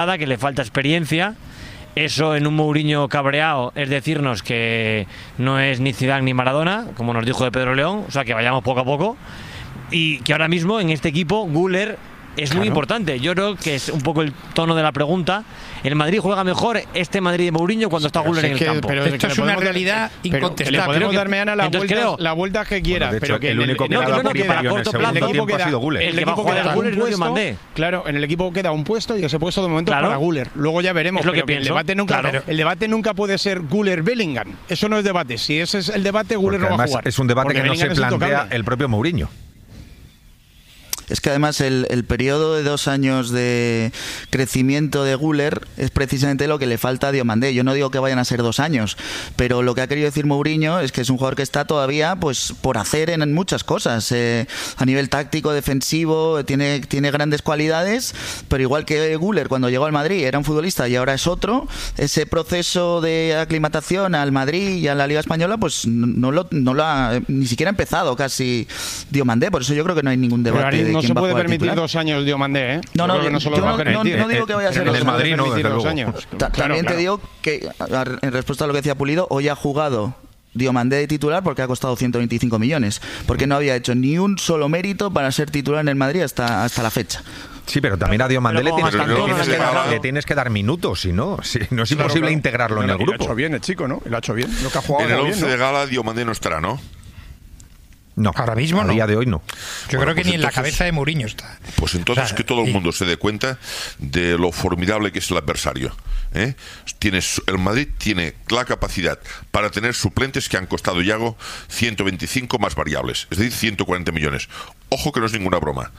que le falta experiencia. Eso en un Mourinho cabreado es decirnos que no es ni Zidane ni Maradona, como nos dijo de Pedro León, o sea que vayamos poco a poco. Y que ahora mismo en este equipo Güler es muy importante. Yo creo que es un poco el tono de la pregunta. El Madrid juega mejor este Madrid de Mourinho cuando está Güler en el campo. Pero esto es una realidad incontestable. Le podemos dar mañana las vueltas que quiera. Bueno, pero que el único que para corto plazo el equipo ha sido Güler. El que va a jugar Güler no Diomandé. Claro, en el equipo queda un puesto y ese puesto de momento es para Güler. Luego ya veremos. Es lo que pienso. El debate nunca puede ser Güler-Bellingham. Eso no es debate. Si ese es el debate, Güler no va a jugar. Es un debate que no se plantea el propio Mourinho. Es que además el periodo de 2 años de crecimiento de Güler es precisamente lo que le falta a Diomandé. Yo no digo que vayan a ser 2 años, pero lo que ha querido decir Mourinho es que es un jugador que está todavía pues por hacer en muchas cosas. A nivel táctico, defensivo, tiene grandes cualidades, pero igual que Güler cuando llegó al Madrid era un futbolista y ahora es otro, ese proceso de aclimatación al Madrid y a la Liga Española pues no lo ha ni siquiera empezado casi Diomandé. Por eso yo creo que no hay ningún debate. No se puede permitir 2 años Diomandé, ¿eh? No digo que vaya a ser en el Madrid, no, desde luego. También te digo que, en respuesta a lo que decía Pulido, hoy ha jugado Diomandé de titular porque ha costado 125 millones. Porque no había hecho ni un solo mérito para ser titular en el Madrid hasta la fecha. Sí, pero también a Diomandé le tienes que dar minutos, si no es imposible integrarlo en el grupo. Lo ha hecho bien el chico, ¿no? Lo ha hecho bien. Lo que ha jugado en el 11 de gala Diomandé no estará, ¿no? No, ahora mismo a día de hoy no. Yo creo que ni en la cabeza de Mourinho está. Pues entonces que todo el mundo se dé cuenta de lo formidable que es el adversario. El Madrid tiene la capacidad para tener suplentes que han costado, Yago, 125 más variables, es decir, 140 millones. Ojo que no es ninguna broma.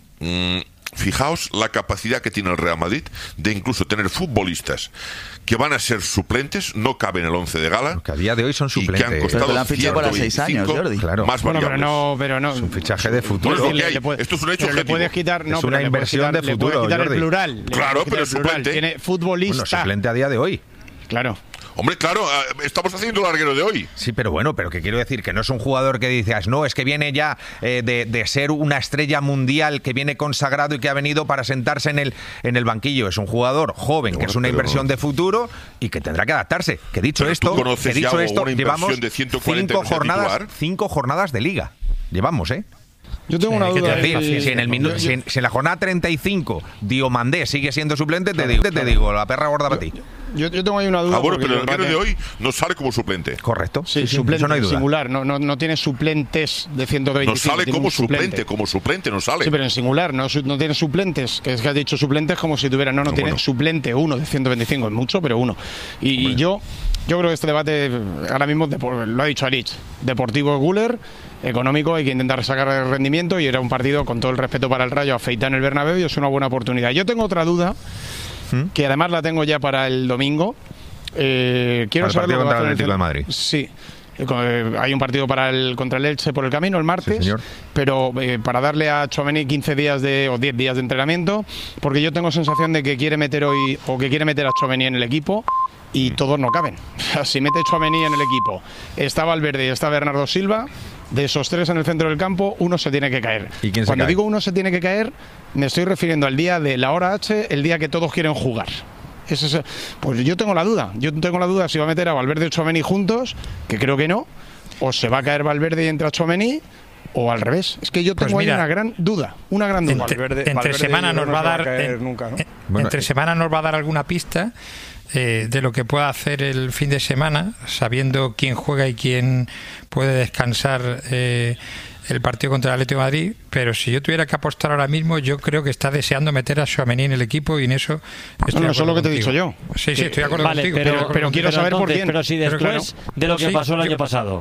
Fijaos la capacidad que tiene el Real Madrid de incluso tener futbolistas que van a ser suplentes, no caben en el 11 de gala. Que a día de hoy son suplentes. Y que han costado pero han fichado para 6 años, Jordi. Claro. Más variables. Pero no. Es un fichaje de futuro. Esto es un hecho objetivo. Le puedes quitar, es una inversión de futuro, le puedes quitar Jordi. el plural. Claro, pero es suplente. Tiene futbolista. Bueno, suplente a día de hoy. Claro. Hombre, claro, estamos haciendo el larguero de hoy. Sí, pero bueno, pero que quiero decir que no es un jugador que dices, no, es que viene ya de ser una estrella mundial, que viene consagrado y que ha venido para sentarse en el banquillo. Es un jugador joven, que es una inversión de futuro y que tendrá que adaptarse. Que dicho esto, llevamos 5 jornadas de liga. Llevamos, Yo tengo una duda. Si en la jornada 35 Diomandé sigue siendo suplente, te digo, la perra gorda para ti. Yo tengo ahí una duda. Bueno, pero el larguero de hoy no sale como suplente. Correcto. Sí, suplente, eso no hay duda. Singular, no tiene suplentes de 125. No sale como suplente no sale. Sí, pero en singular, no tiene suplentes. Que es que has dicho suplentes como si tuviera, no tiene suplente uno de 125, es mucho, pero uno. Y yo creo que este debate ahora mismo, lo ha dicho Alich, deportivo Güler, económico, hay que intentar sacar el rendimiento y era un partido, con todo el respeto para el Rayo, afeitar en el Bernabéu y es una buena oportunidad. Yo tengo otra duda, que además la tengo ya para el domingo. Quiero saber lo que va a hacer el Atlético de Madrid. Sí. Hay un partido contra el Elche por el camino el martes, sí, pero para darle a Tchouaméni 15 días o 10 días de entrenamiento, porque yo tengo sensación de que quiere meter hoy o que quiere meter a Tchouaméni en el equipo y todos no caben. Si mete Tchouaméni en el equipo, está Valverde y está Bernardo Silva, de esos 3 en el centro del campo, uno se tiene que caer. ¿Y quién se Cuando cae? digo uno se tiene que caer, me estoy refiriendo al día de la hora H, el día que todos quieren jugar. Pues yo tengo la duda. Si va a meter a Valverde y Tchouaméni juntos, que creo que no, o se va a caer Valverde y entra Tchouaméni, o al revés. Es que yo tengo ahí una gran duda. Entre semana nos va a dar entre semana nos va a dar alguna pista de lo que pueda hacer el fin de semana, sabiendo quién juega y quién puede descansar el partido contra el Atlético de Madrid, pero si yo tuviera que apostar ahora mismo, yo creo que está deseando meter a Tchouaméni en el equipo y en eso estoy eso es lo que te he dicho yo. Sí, estoy de acuerdo contigo. Pero quiero saber por quién. Pero si después de lo que pasó el año pasado,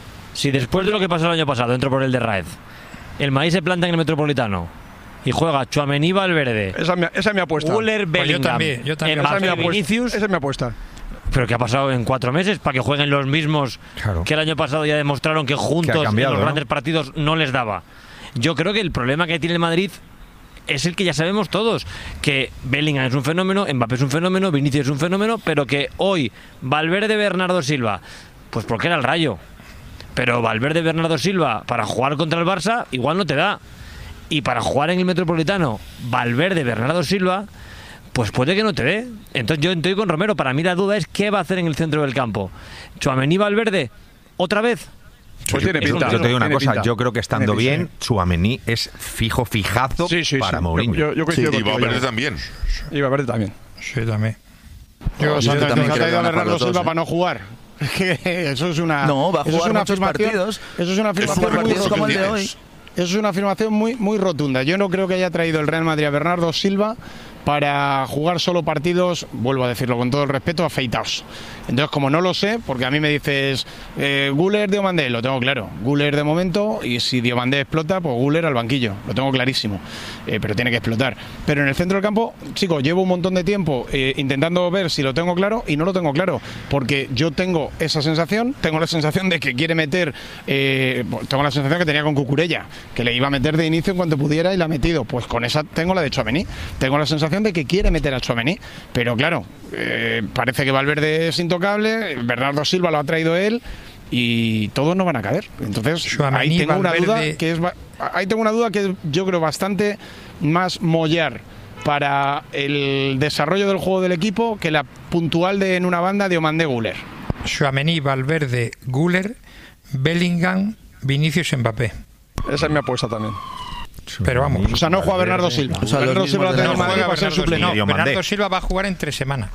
entro por el de Raed, el Madrid se planta en el Metropolitano y juega Tchouaméni, Valverde, esa es mi apuesta. Güler, Bellingham, yo también. Mbappé, Vinicius. Esa es mi apuesta. Pero ¿qué ha pasado en 4 meses? Para que jueguen los mismos que el año pasado ya demostraron que juntos en los grandes partidos no les daba. Yo creo que el problema que tiene el Madrid es el que ya sabemos todos, que Bellingham es un fenómeno, Mbappé es un fenómeno, Vinicius es un fenómeno, pero que hoy Valverde, Bernardo Silva, pues porque era el Rayo, pero Valverde, Bernardo Silva para jugar contra el Barça igual no te da, y para jugar en el Metropolitano Valverde, Bernardo Silva, pues puede que no te dé. Entonces yo estoy con Romero. Para mí la duda es qué va a hacer en el centro del campo. ¿Tchouaméni, Valverde? ¿Otra vez? Pues tiene pinta. Yo te digo una cosa, pinta. yo creo que estando bien, Tchouaméni es fijazo para Mourinho. Yo coincido y Valverde también. Y Valverde también. Sí, también. Yo también creo que van a jugar los dos, para no jugar. Eso es una. No, va a jugar muchos afirmación. partidos. Eso es una afirmación muy como el de hoy. Eso es una afirmación muy rotunda. Yo no creo que haya traído el Real Madrid a Bernardo Silva para jugar solo partidos, vuelvo a decirlo con todo el respeto, afeitados. Entonces, como no lo sé, porque a mí me dices Güler, Diomandé, lo tengo claro. Güler de momento, y si Diomandé explota, pues Güler al banquillo, lo tengo clarísimo. Pero tiene que explotar. Pero en el centro del campo, chicos, llevo un montón de tiempo intentando ver si lo tengo claro y no lo tengo claro. Porque yo tengo esa sensación, tengo la sensación de que quiere meter, tengo la sensación que tenía con Cucurella, que le iba a meter de inicio en cuanto pudiera y la ha metido. Pues con esa tengo la de Tchouaméni. Tengo la sensación de que quiere meter a Tchouaméni, pero claro, parece que Valverde es intocable, Bernardo Silva lo ha traído él y todos no van a caer. Entonces ahí tengo una duda que yo creo bastante más mollar para el desarrollo del juego del equipo que la puntual de en una banda de Diomandé Güler. Tchouaméni, Valverde, Güler, Bellingham, Vinicius, Mbappé. Esa es mi apuesta también. Pero vamos. O sea, no juega Bernardo Silva. O sea, Bernardo Silva no juega para ser suplente. No, Bernardo Silva va a jugar entre semana.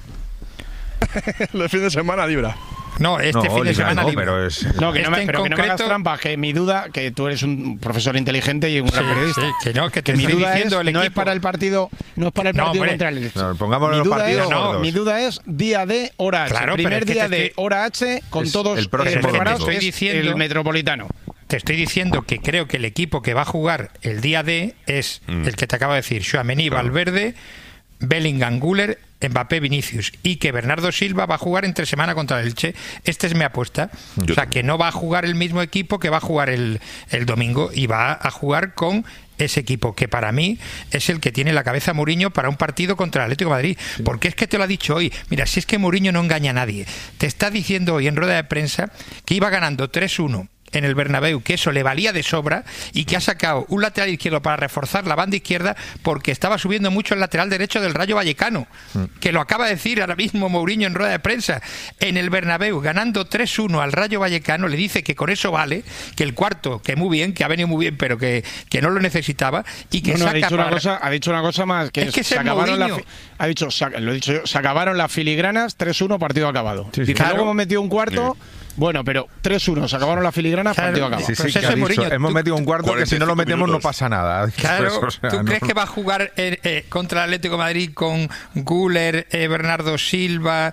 El fin de semana libra. No, fin de semana libre. Pero es... No, que, este no me hagas trampa, que mi duda, que tú eres un profesor inteligente y un gran periodista. Sí, que te mi estoy duda diciendo no es para el partido, contra el Elche. Pongámoslo los partidos. Mi duda es día de hora H. Claro, primer día de hora H con todos el próximo preparados, domingo. es el Metropolitano. Te estoy diciendo que creo que el equipo que va a jugar el día D es el que te acabo de decir: Tchouaméni, Valverde, Bellingham, Güler, Mbappé, Vinicius, y que Bernardo Silva va a jugar entre semana contra el Elche. Esta es mi apuesta. O sea, que no va a jugar el mismo equipo que va a jugar el domingo, y va a jugar con ese equipo, que para mí es el que tiene la cabeza Mourinho para un partido contra el Atlético de Madrid. Porque es que te lo ha dicho hoy. Mira, si es que Mourinho no engaña a nadie. Te está diciendo hoy en rueda de prensa que iba ganando 3-1 en el Bernabéu, que eso le valía de sobra, y que ha sacado un lateral izquierdo para reforzar la banda izquierda porque estaba subiendo mucho el lateral derecho del Rayo Vallecano, que lo acaba de decir ahora mismo Mourinho en rueda de prensa. En el Bernabéu, ganando 3-1 al Rayo Vallecano, le dice que con eso vale, que el cuarto, que muy bien, que ha venido muy bien, pero que no lo necesitaba, y que ha dicho una cosa más, que se acabaron se acabaron las filigranas, 3-1, partido acabado. Sí, claro. Luego hemos metido un cuarto. Bueno, pero 3-1 se acabaron las filigranas, partido acabado. Sí, que ha dicho, hemos metido un cuarto que si no lo metemos minutos. No pasa nada. Claro, ¿tú crees que va a jugar contra el Atlético de Madrid con Güler, Bernardo Silva?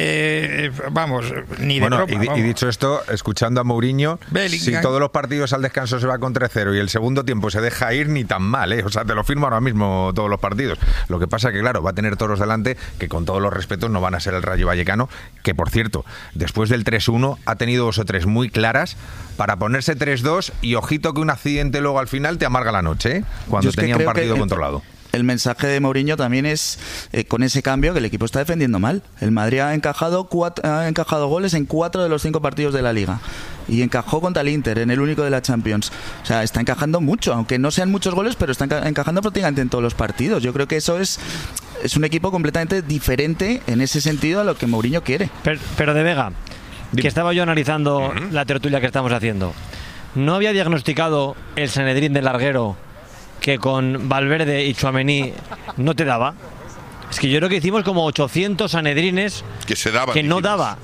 Vamos, ni de broma. Y dicho esto, escuchando a Mourinho, Bellingham. Si todos los partidos al descanso se va con 3-0 y el segundo tiempo se deja ir, ni tan mal, ¿eh? O sea, te lo firmo ahora mismo todos los partidos. Lo que pasa que, claro, va a tener toros delante que, con todos los respetos, no van a ser el Rayo Vallecano, que, por cierto, después del 3-1 ha tenido 2 o 3 muy claras para ponerse 3-2, y ojito que un accidente luego al final te amarga la noche, ¿eh? Cuando tenía un partido controlado. El mensaje de Mourinho también es con ese cambio, que el equipo está defendiendo mal. El Madrid ha encajado goles en 4 de los 5 partidos de la Liga, y encajó contra el Inter en el único de la Champions. O sea, está encajando mucho, aunque no sean muchos goles, pero está encajando prácticamente en todos los partidos. Yo creo que eso es un equipo completamente diferente en ese sentido a lo que Mourinho quiere. Pero de Vega, que estaba yo analizando la tertulia que estamos haciendo, ¿no había diagnosticado el Sanedrín del larguero que con Valverde y Tchouaméni no te daba? Es que yo creo que hicimos como 800 Sanedrines que no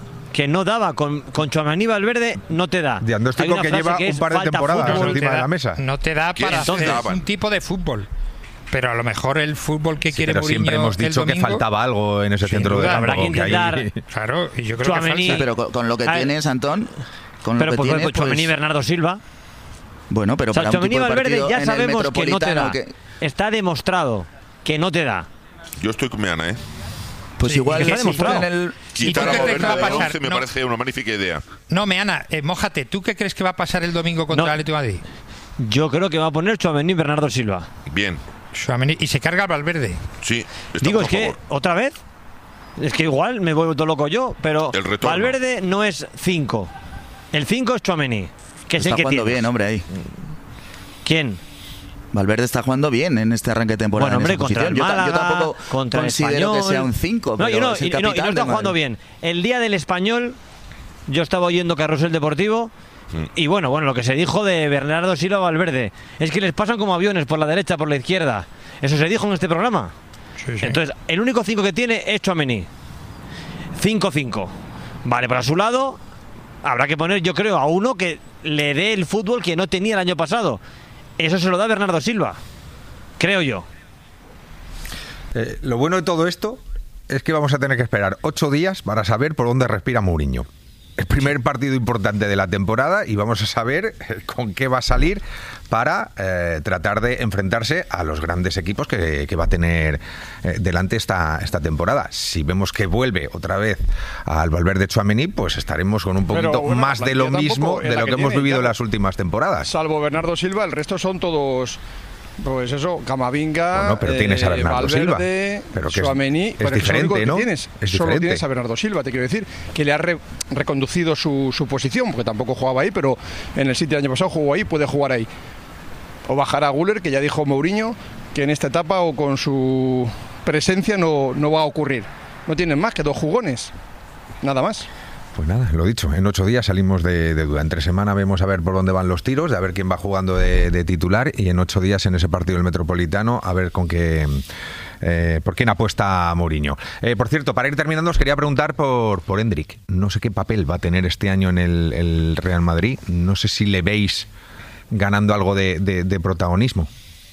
daba con Tchouaméni y Valverde, no te da. Diagnóstico que lleva un par de temporadas encima de la mesa. No te da para hacer un tipo de fútbol. Pero a lo mejor el fútbol que quiere Mourinho, siempre hemos dicho que faltaba algo en ese centro de campo. Habrá que intentar. Claro, y yo creo que falta. Sí, pero con lo que tienes, Antón, Tchouaméni y Bernardo Silva. Bueno, pero para Tchouaméni y Valverde ya sabemos que no te da. Que... Está demostrado que no te da. Yo estoy con Meana, ¿eh? Pues igual está demostrado. Quitar a Valverde del 11 me parece una magnífica idea. No, Meana, mójate. ¿Tú qué crees que va a pasar el domingo contra el Atlético de Madrid? Yo creo que va a poner Tchouaméni y Bernardo Silva. Bien. Y se carga al Valverde. Sí, digo, es que, ¿otra vez? Es que igual me voy todo loco yo, pero Valverde no es 5. El 5 es Tchouaméni, que es el que tiene. Está jugando bien, hombre, ahí. ¿Quién? Valverde está jugando bien en este arranque de temporada. Bueno, hombre, contra el Málaga, yo tampoco contra considero el Español, que sea un 5, pero no, es el y capitán no está jugando bien. El día del Español, yo estaba oyendo Carrusel Deportivo. Y bueno, lo que se dijo de Bernardo Silva Valverde es que les pasan como aviones por la derecha, por la izquierda. Eso se dijo en este programa. Sí. Entonces, el único 5 que tiene es Tchouaméni. 5-5. Vale, por a su lado habrá que poner, yo creo, a uno que le dé el fútbol que no tenía el año pasado. Eso se lo da Bernardo Silva, creo yo. Lo bueno de todo esto es que vamos a tener que esperar 8 días para saber por dónde respira Mourinho. El primer partido importante de la temporada y vamos a saber con qué va a salir para tratar de enfrentarse a los grandes equipos que va a tener delante esta temporada. Si vemos que vuelve otra vez al Valverde Tchouaméni, pues estaremos con un poquito más de lo mismo de lo que hemos vivido en las últimas temporadas. Salvo Bernardo Silva, el resto son todos... Pues eso, Camavinga, bueno, pero tienes a Bernardo Valverde, Silva. Tchouaméni, es diferente, ¿no? Solo tienes a Bernardo Silva, te quiero decir, que le ha reconducido su posición, porque tampoco jugaba ahí, pero en el City el año pasado jugó ahí, puede jugar ahí. O bajará Güler, que ya dijo Mourinho que en esta etapa o con su presencia no va a ocurrir. No tienen más que 2 jugones, nada más. Pues nada, lo dicho, en 8 días salimos de duda. Entre semana vemos a ver por dónde van los tiros, de a ver quién va jugando de titular y en 8 días en ese partido del Metropolitano a ver con qué... ¿por quién apuesta Mourinho? Por cierto, para ir terminando os quería preguntar por Endrick. No sé qué papel va a tener este año en el Real Madrid. No sé si le veis ganando algo de protagonismo.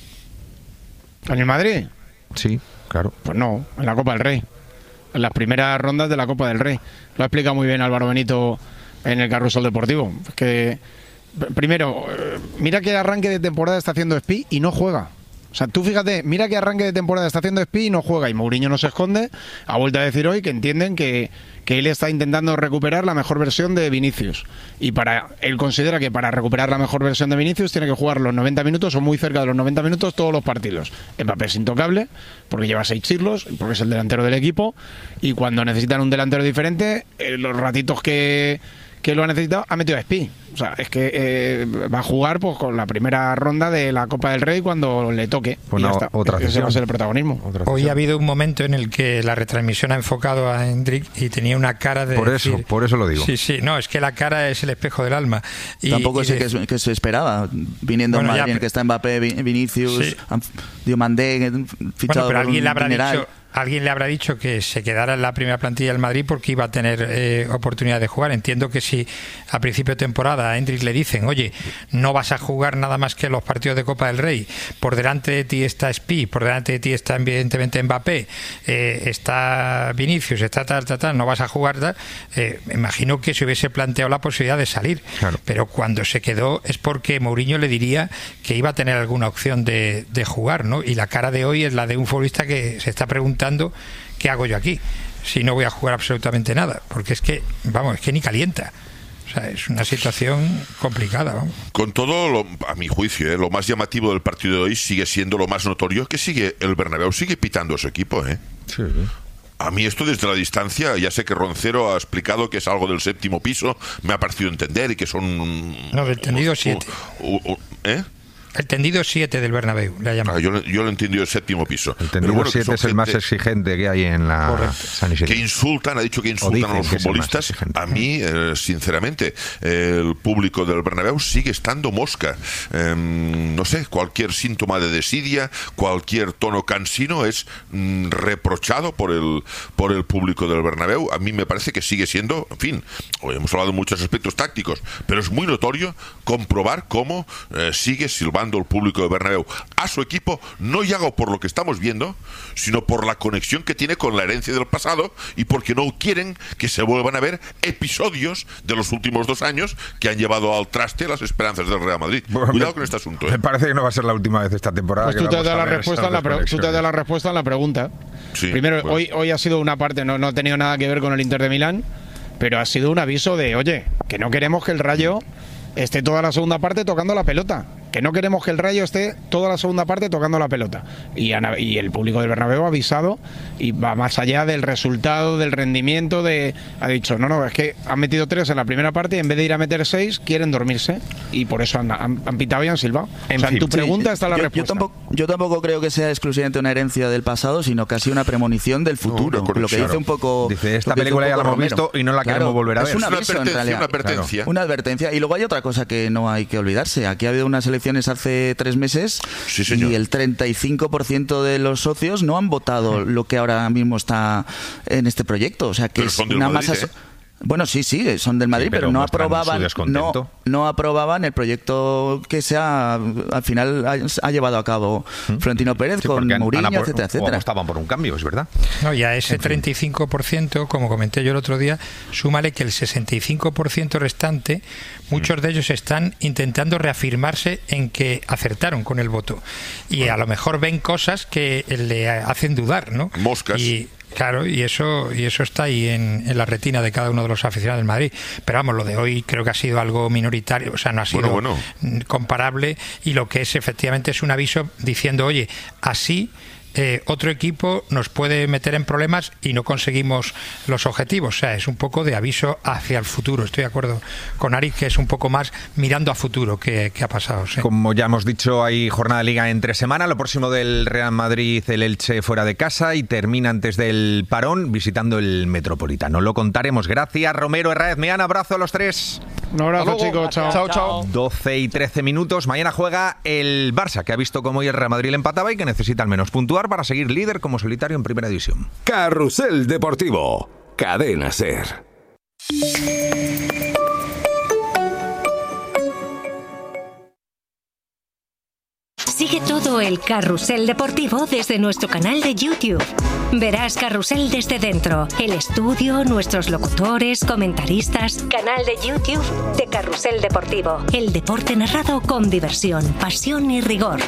¿En el Madrid? Sí, claro. Pues no, en la Copa del Rey. En las primeras rondas de la Copa del Rey. Lo ha explicado muy bien Álvaro Benito en el Carrusel Deportivo. Que primero, mira qué arranque de temporada está haciendo Spi y no juega. O sea, tú fíjate, mira qué arranque de temporada está haciendo Spi y no juega. Y Mourinho no se esconde. Ha vuelto a decir hoy que entienden que él está intentando recuperar la mejor versión de Vinicius. Y él considera que para recuperar la mejor versión de Vinicius tiene que jugar los 90 minutos o muy cerca de los 90 minutos todos los partidos. Mbappé es intocable porque lleva 6 siglos, porque es el delantero del equipo. Y cuando necesitan un delantero diferente, los ratitos que lo ha necesitado, ha metido a Spi. O sea, es que va a jugar pues con la primera ronda de la Copa del Rey cuando le toque. Pues no, otra ese va a ser el protagonismo. Hoy ha habido un momento en el que la retransmisión ha enfocado a Endrick y tenía una cara de... Por eso lo digo. Sí, no, es que la cara es el espejo del alma. Tampoco sé que se esperaba, viniendo bueno, Madrid, en que está Mbappé, Vinicius, Diomandé, fichado pero alguien le habrá mineral. dicho... Alguien le habrá dicho que se quedara en la primera plantilla del Madrid porque iba a tener oportunidad de jugar. Entiendo que si a principio de temporada a Endrick le dicen, oye, no vas a jugar nada más que los partidos de Copa del Rey, por delante de ti está Spi, por delante de ti está evidentemente Mbappé, está Vinicius, está tal, no vas a jugar tal, me imagino que se hubiese planteado la posibilidad de salir. Claro. Pero cuando se quedó es porque Mourinho le diría que iba a tener alguna opción de jugar, ¿no? Y la cara de hoy es la de un futbolista que se está preguntando ¿qué hago yo aquí? Si no voy a jugar absolutamente nada, porque es que ni calienta. O sea, es una situación complicada. Vamos. Con todo, a mi juicio, lo más llamativo del partido de hoy sigue siendo lo más notorio, que el Bernabéu sigue pitando a su equipo, ¿eh? Sí. A mí esto desde la distancia, ya sé que Roncero ha explicado que es algo del 7º piso, me ha parecido entender y que son... No, del tendido 7. ¿Eh? El tendido 7 del Bernabéu, le ha llamado. Yo lo he entendido el 7º piso. El tendido 7 es el más exigente que hay en la San Isidro. Ha dicho que insultan a los futbolistas. A mí, sinceramente, el público del Bernabéu sigue estando mosca. No sé, cualquier síntoma de desidia, cualquier tono cansino es reprochado por el público del Bernabéu. A mí me parece que sigue siendo, en fin, hoy hemos hablado de muchos aspectos tácticos, pero es muy notorio comprobar cómo sigue silbando el público de Bernabéu a su equipo, no ya por lo que estamos viendo, sino por la conexión que tiene con la herencia del pasado y porque no quieren que se vuelvan a ver episodios de los últimos 2 años que han llevado al traste las esperanzas del Real Madrid. Bueno, cuidado con este asunto. Me parece que no va a ser la última vez esta temporada. Pues tú te das la respuesta en la pregunta. Sí, primero, bueno. hoy ha sido una parte, no ha tenido nada que ver con el Inter de Milán, pero ha sido un aviso de, oye, que no queremos que el Rayo esté toda la segunda parte tocando la pelota. que no queremos que el Rayo esté toda la segunda parte tocando la pelota. Y el público del Bernabéu ha avisado y va más allá del resultado, del rendimiento, ha dicho, no, es que han metido 3 en la primera parte y en vez de ir a meter 6, quieren dormirse. Y por eso han pitado y han silbado. En tu pregunta está la respuesta. Yo tampoco creo que sea exclusivamente una herencia del pasado, sino casi una premonición del futuro. Lo que dice un poco... Dice, esta película ya la hemos visto y no la queremos volver a ver. Es una advertencia. Una advertencia. Y luego hay otra cosa que no hay que olvidarse. Aquí ha habido unas elecciones hace 3 meses y el 35% de los socios no han votado lo que ahora mismo está en este proyecto. O sea, que es una masa... Bueno, sí, son del Madrid, pero no aprobaban el proyecto que al final ha llevado a cabo Florentino Pérez con Mourinho, etcétera. Estaban por un cambio, es verdad. No, y a ese 35%, como comenté yo el otro día, súmale que el 65% restante, muchos de ellos están intentando reafirmarse en que acertaron con el voto. Y a lo mejor ven cosas que le hacen dudar, ¿no? Moscas. Claro, y eso está ahí en la retina de cada uno de los aficionados del Madrid. Pero vamos, lo de hoy creo que ha sido algo minoritario, o sea, no ha sido comparable, y lo que es efectivamente es un aviso diciendo, oye, así otro equipo nos puede meter en problemas y no conseguimos los objetivos. O sea, es un poco de aviso hacia el futuro. Estoy de acuerdo con Ari, que es un poco más mirando a futuro que ha pasado. Sí. Como ya hemos dicho, hay jornada de Liga entre semana. Lo próximo del Real Madrid, el Elche fuera de casa, y termina antes del parón visitando el Metropolitano. Lo contaremos. Gracias, Romero, Herráez, Meán. Abrazo a los tres. Un abrazo, chicos. Chao. 12 y 13 minutos. Mañana juega el Barça, que ha visto cómo hoy el Real Madrid le empataba y que necesita al menos puntuar para seguir líder como solitario en Primera División. Carrusel Deportivo. Cadena SER. Sigue todo el Carrusel Deportivo desde nuestro canal de YouTube. Verás Carrusel desde dentro, el estudio, nuestros locutores, comentaristas. Canal de YouTube de Carrusel Deportivo. El deporte narrado con diversión, pasión y rigor.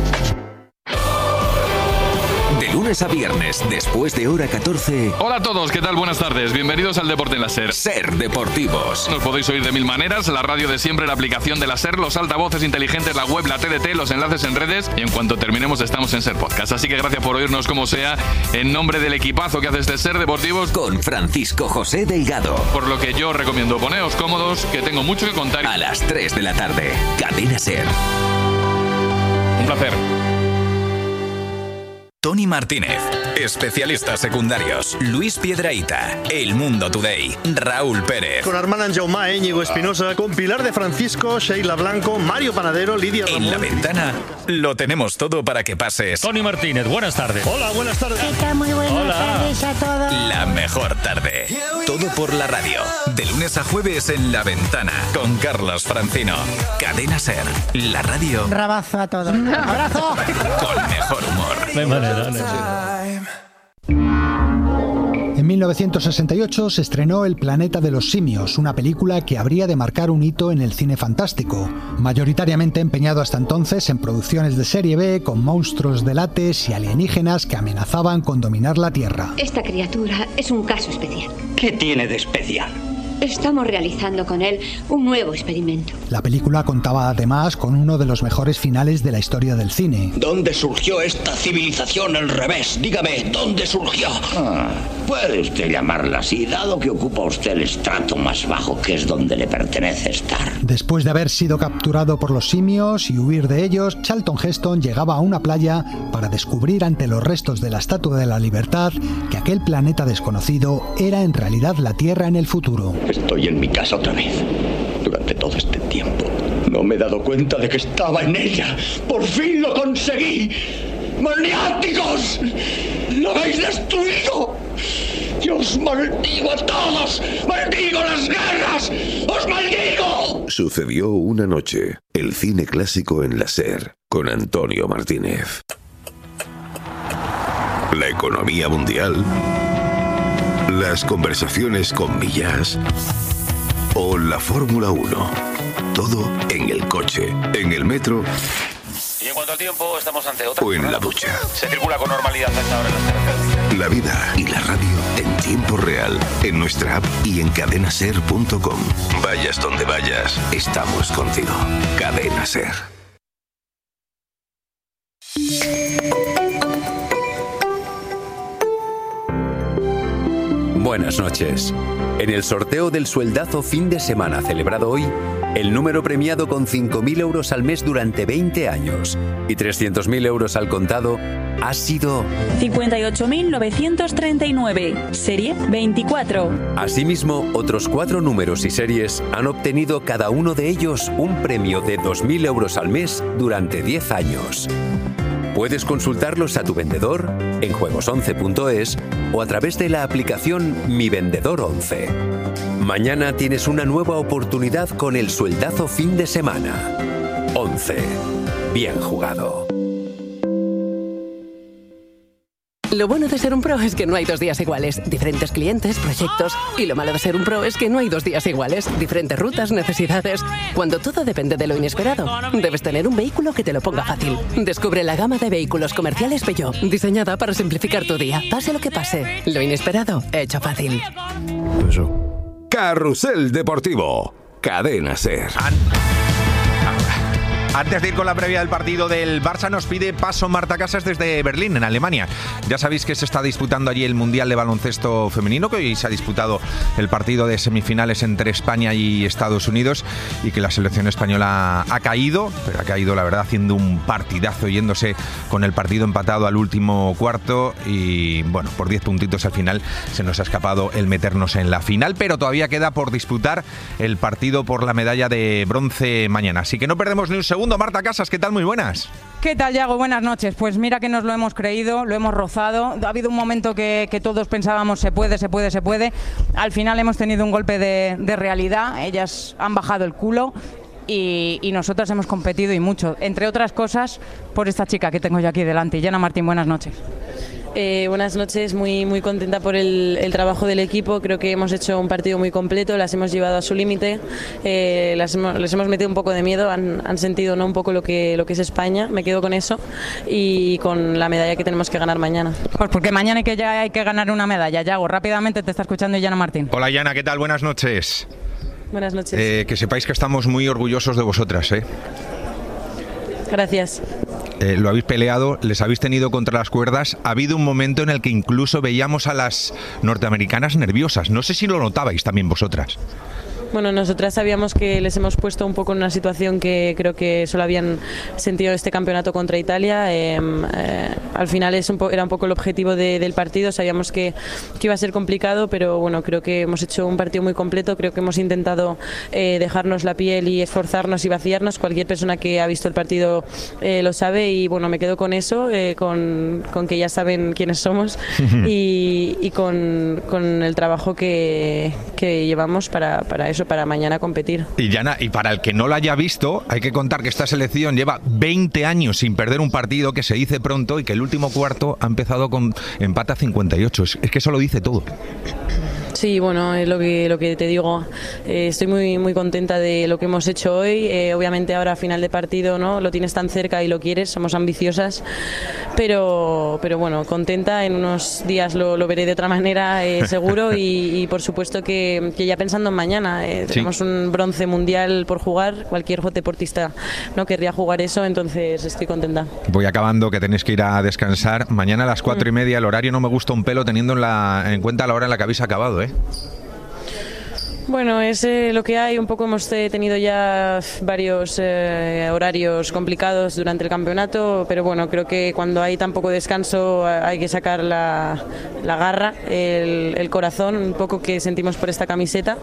De lunes a viernes, después de hora 14. Hola a todos, ¿qué tal? Buenas tardes. Bienvenidos al Deporte en la SER. SER Deportivos. Nos podéis oír de mil maneras: la radio de siempre, la aplicación de la SER, los altavoces inteligentes, la web, la TDT, los enlaces en redes, y en cuanto terminemos estamos en SER Podcast. Así que gracias por oírnos como sea, en nombre del equipazo que hace este SER Deportivos, con Francisco José Delgado. Por lo que yo recomiendo, poneos cómodos, que tengo mucho que contar. A las 3 de la tarde, Cadena SER. Un placer. Tony Martínez, especialistas secundarios, Luis Piedrahita, El Mundo Today, Raúl Pérez. Con Armand Jaume, Íñigo Espinosa, con Pilar de Francisco, Sheila Blanco, Mario Panadero, Lidia Ramón. En La Ventana lo tenemos todo para que pases. Tony Martínez, buenas tardes. Hola, buenas tardes. ¿Qué tal? Muy buenas tardes a todos. La mejor tarde. Todo por la radio. De lunes a jueves en La Ventana, con Carlos Francino. Cadena SER, la radio. Un rabazo a todos. ¡Abrazo! Con mejor humor. De manera. En 1968 se estrenó El planeta de los simios, una película que habría de marcar un hito en el cine fantástico, mayoritariamente empeñado hasta entonces en producciones de serie B con monstruos de látex y alienígenas que amenazaban con dominar la Tierra. Esta criatura es un caso especial. ¿Qué tiene de especial? Estamos realizando con él un nuevo experimento. La película contaba además con uno de los mejores finales de la historia del cine. ¿Dónde surgió esta civilización al revés? Dígame, ¿dónde surgió? Puede usted llamarla así, dado que ocupa usted el estrato más bajo, que es donde le pertenece estar. Después de haber sido capturado por los simios y huir de ellos, Charlton Heston llegaba a una playa para descubrir ante los restos de la Estatua de la Libertad que aquel planeta desconocido era en realidad la Tierra en el futuro. Estoy en mi casa otra vez. Durante todo este tiempo no me he dado cuenta de que estaba en ella. ¡Por fin lo conseguí! ¡Maniáticos! ¡Lo habéis destruido! ¡Yo os maldigo a todos! ¡Maldigo las guerras! ¡Os maldigo! Sucedió una noche. El cine clásico en la SER, con Antonio Martínez. La economía mundial, las conversaciones con Millás o la Fórmula 1. Todo en el coche, en el metro. Y en cuanto al tiempo, estamos ante otra. O en la ducha. Se circula con normalidad hasta ahora en las carreteras. La vida y la radio en tiempo real, en nuestra app y en cadenaser.com. Vayas donde vayas, estamos contigo. Cadena SER. Buenas noches. En el sorteo del sueldazo fin de semana celebrado hoy, el número premiado con 5.000 euros al mes durante 20 años y 300.000 euros al contado ha sido 58.939, serie 24. Asimismo, otros 4 números y series han obtenido cada uno de ellos un premio de 2.000 euros al mes durante 10 años. Puedes consultarlos a tu vendedor en juegos11.es o a través de la aplicación Mi Vendedor 11. Mañana tienes una nueva oportunidad con el sueldazo fin de semana. 11. Bien jugado. Lo bueno de ser un pro es que no hay 2 días iguales. Diferentes clientes, proyectos. Y lo malo de ser un pro es que no hay 2 días iguales. Diferentes rutas, necesidades. Cuando todo depende de lo inesperado, debes tener un vehículo que te lo ponga fácil. Descubre la gama de vehículos comerciales Peugeot, diseñada para simplificar tu día. Pase lo que pase, lo inesperado, hecho fácil. Carrusel Deportivo. Cadena SER. Antes de ir con la previa del partido del Barça, nos pide paso Marta Casas desde Berlín, en Alemania. Ya sabéis que se está disputando allí el Mundial de Baloncesto Femenino, que hoy se ha disputado el partido de semifinales entre España y Estados Unidos, y que la selección española ha caído, pero ha caído, la verdad, haciendo un partidazo, yéndose con el partido empatado al último cuarto, y bueno, por 10 puntitos al final se nos ha escapado el meternos en la final, pero todavía queda por disputar el partido por la medalla de bronce mañana. Así que no perdemos ni un segundo. Marta Casas, ¿qué tal? Muy buenas. ¿Qué tal, Yago? Buenas noches. Pues mira que nos lo hemos creído, lo hemos rozado. Ha habido un momento que todos pensábamos se puede. Al final hemos tenido un golpe de realidad. Ellas han bajado el culo y nosotras hemos competido y mucho. Entre otras cosas, por esta chica que tengo yo aquí delante. Yana Martín, buenas noches. Buenas noches, muy contenta por el trabajo del equipo. Creo que hemos hecho un partido muy completo, las hemos llevado a su límite, les hemos metido un poco de miedo, han sentido, ¿no?, un poco lo que es España. Me quedo con eso y con la medalla que tenemos que ganar mañana. Pues porque mañana ya hay que ganar una medalla. Yago, rápidamente te está escuchando Yana Martín. Hola Yana, ¿qué tal? Buenas noches. Buenas noches. Que sepáis que estamos muy orgullosos de vosotras. Gracias. Lo habéis peleado, les habéis tenido contra las cuerdas. Ha habido un momento en el que incluso veíamos a las norteamericanas nerviosas. No sé si lo notabais también vosotras. Bueno, nosotras sabíamos que les hemos puesto un poco en una situación que creo que solo habían sentido este campeonato contra Italia. Al final era un poco el objetivo del partido. Sabíamos que iba a ser complicado, pero bueno, creo que hemos hecho un partido muy completo. Creo que hemos intentado dejarnos la piel y esforzarnos y vaciarnos. Cualquier persona que ha visto el partido lo sabe, y bueno, me quedo con eso, con que ya saben quiénes somos y con el trabajo que llevamos para eso, para mañana competir. Y Yana, y para el que no lo haya visto, hay que contar que esta selección lleva 20 años sin perder un partido, que se dice pronto, y que el último cuarto ha empezado con empate a 58. Es que eso lo dice todo. Sí, bueno, es lo que te digo. Estoy muy contenta de lo que hemos hecho hoy. Obviamente ahora a final de partido, ¿no?, lo tienes tan cerca y lo quieres, somos ambiciosas, pero bueno, contenta. En unos días lo veré de otra manera, seguro, y por supuesto que ya pensando en mañana, tenemos un bronce mundial por jugar. Cualquier deportista no querría jugar eso, entonces estoy contenta. Voy acabando, que tenéis que ir a descansar. Mañana a las 4:30, el horario no me gusta un pelo teniendo en cuenta la hora en la que habéis acabado, Bueno, es lo que hay. Un poco hemos tenido ya varios horarios complicados durante el campeonato, pero bueno, creo que cuando hay tan poco descanso hay que sacar la garra, el corazón, un poco que sentimos por esta camiseta,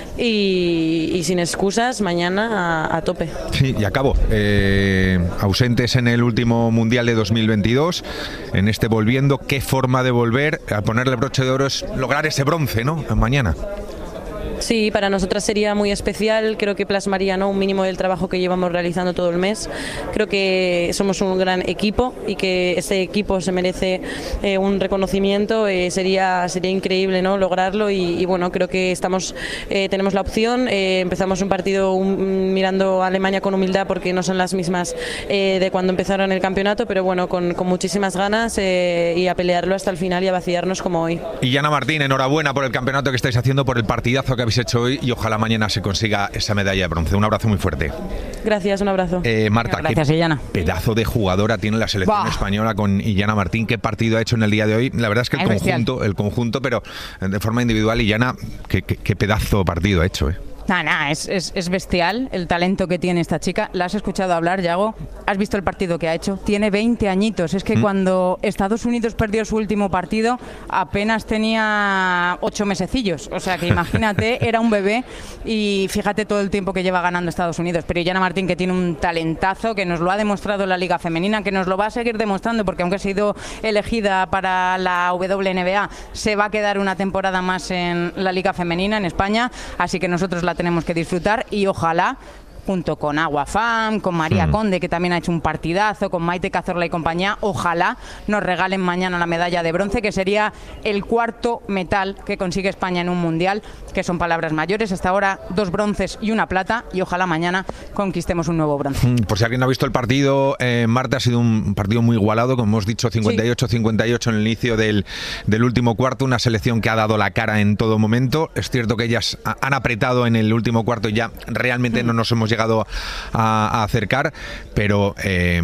y sin excusas, mañana a tope. Sí, y acabo. Ausentes en el último Mundial de 2022, en este volviendo, ¿qué forma de volver? A ponerle broche de oro es lograr ese bronce, ¿no?, mañana. Sí, para nosotras sería muy especial. Creo que plasmaría, ¿no?, un mínimo del trabajo que llevamos realizando todo el mes. Creo que somos un gran equipo y que este equipo se merece un reconocimiento. Sería increíble, ¿no?, lograrlo, y bueno, creo que tenemos la opción. Empezamos un partido mirando a Alemania con humildad, porque no son las mismas de cuando empezaron el campeonato, pero bueno, con muchísimas ganas, y a pelearlo hasta el final y a vaciarnos como hoy. Y Yana Martín, enhorabuena por el campeonato que estáis haciendo, por el partidazo que habéis habéis hecho hoy y ojalá mañana se consiga esa medalla de bronce. Un abrazo muy fuerte. Gracias, un abrazo. Marta, gracias, Illana. Pedazo de jugadora tiene la selección española con Illana Martín. ¿Qué partido ha hecho en el día de hoy? La verdad es que el conjunto, pero de forma individual, Illana, qué pedazo de partido ha hecho, Es bestial el talento que tiene esta chica. ¿La has escuchado hablar, Yago? ¿Has visto el partido que ha hecho? Tiene 20 añitos. Es que cuando Estados Unidos perdió su último partido apenas tenía 8 mesecillos. O sea que imagínate, era un bebé y fíjate todo el tiempo que lleva ganando Estados Unidos. Pero Illana Martín, que tiene un talentazo, que nos lo ha demostrado en la Liga Femenina, que nos lo va a seguir demostrando, porque aunque ha sido elegida para la WNBA, se va a quedar una temporada más en la Liga Femenina en España. Así que nosotros la tenemos que disfrutar y ojalá, junto con Agua Fam, con María Conde, que también ha hecho un partidazo, con Maite Cazorla y compañía, ojalá nos regalen mañana la medalla de bronce, que sería el 4º metal que consigue España en un mundial, que son palabras mayores. Hasta ahora 2 bronces y 1 plata, y ojalá mañana conquistemos un nuevo bronce. Por si alguien no ha visto el partido, Marta, ha sido un partido muy igualado, como hemos dicho, 58-58 en el inicio del último cuarto, una selección que ha dado la cara en todo momento. Es cierto que ellas han apretado en el último cuarto y ya realmente no nos hemos llegado a acercar, pero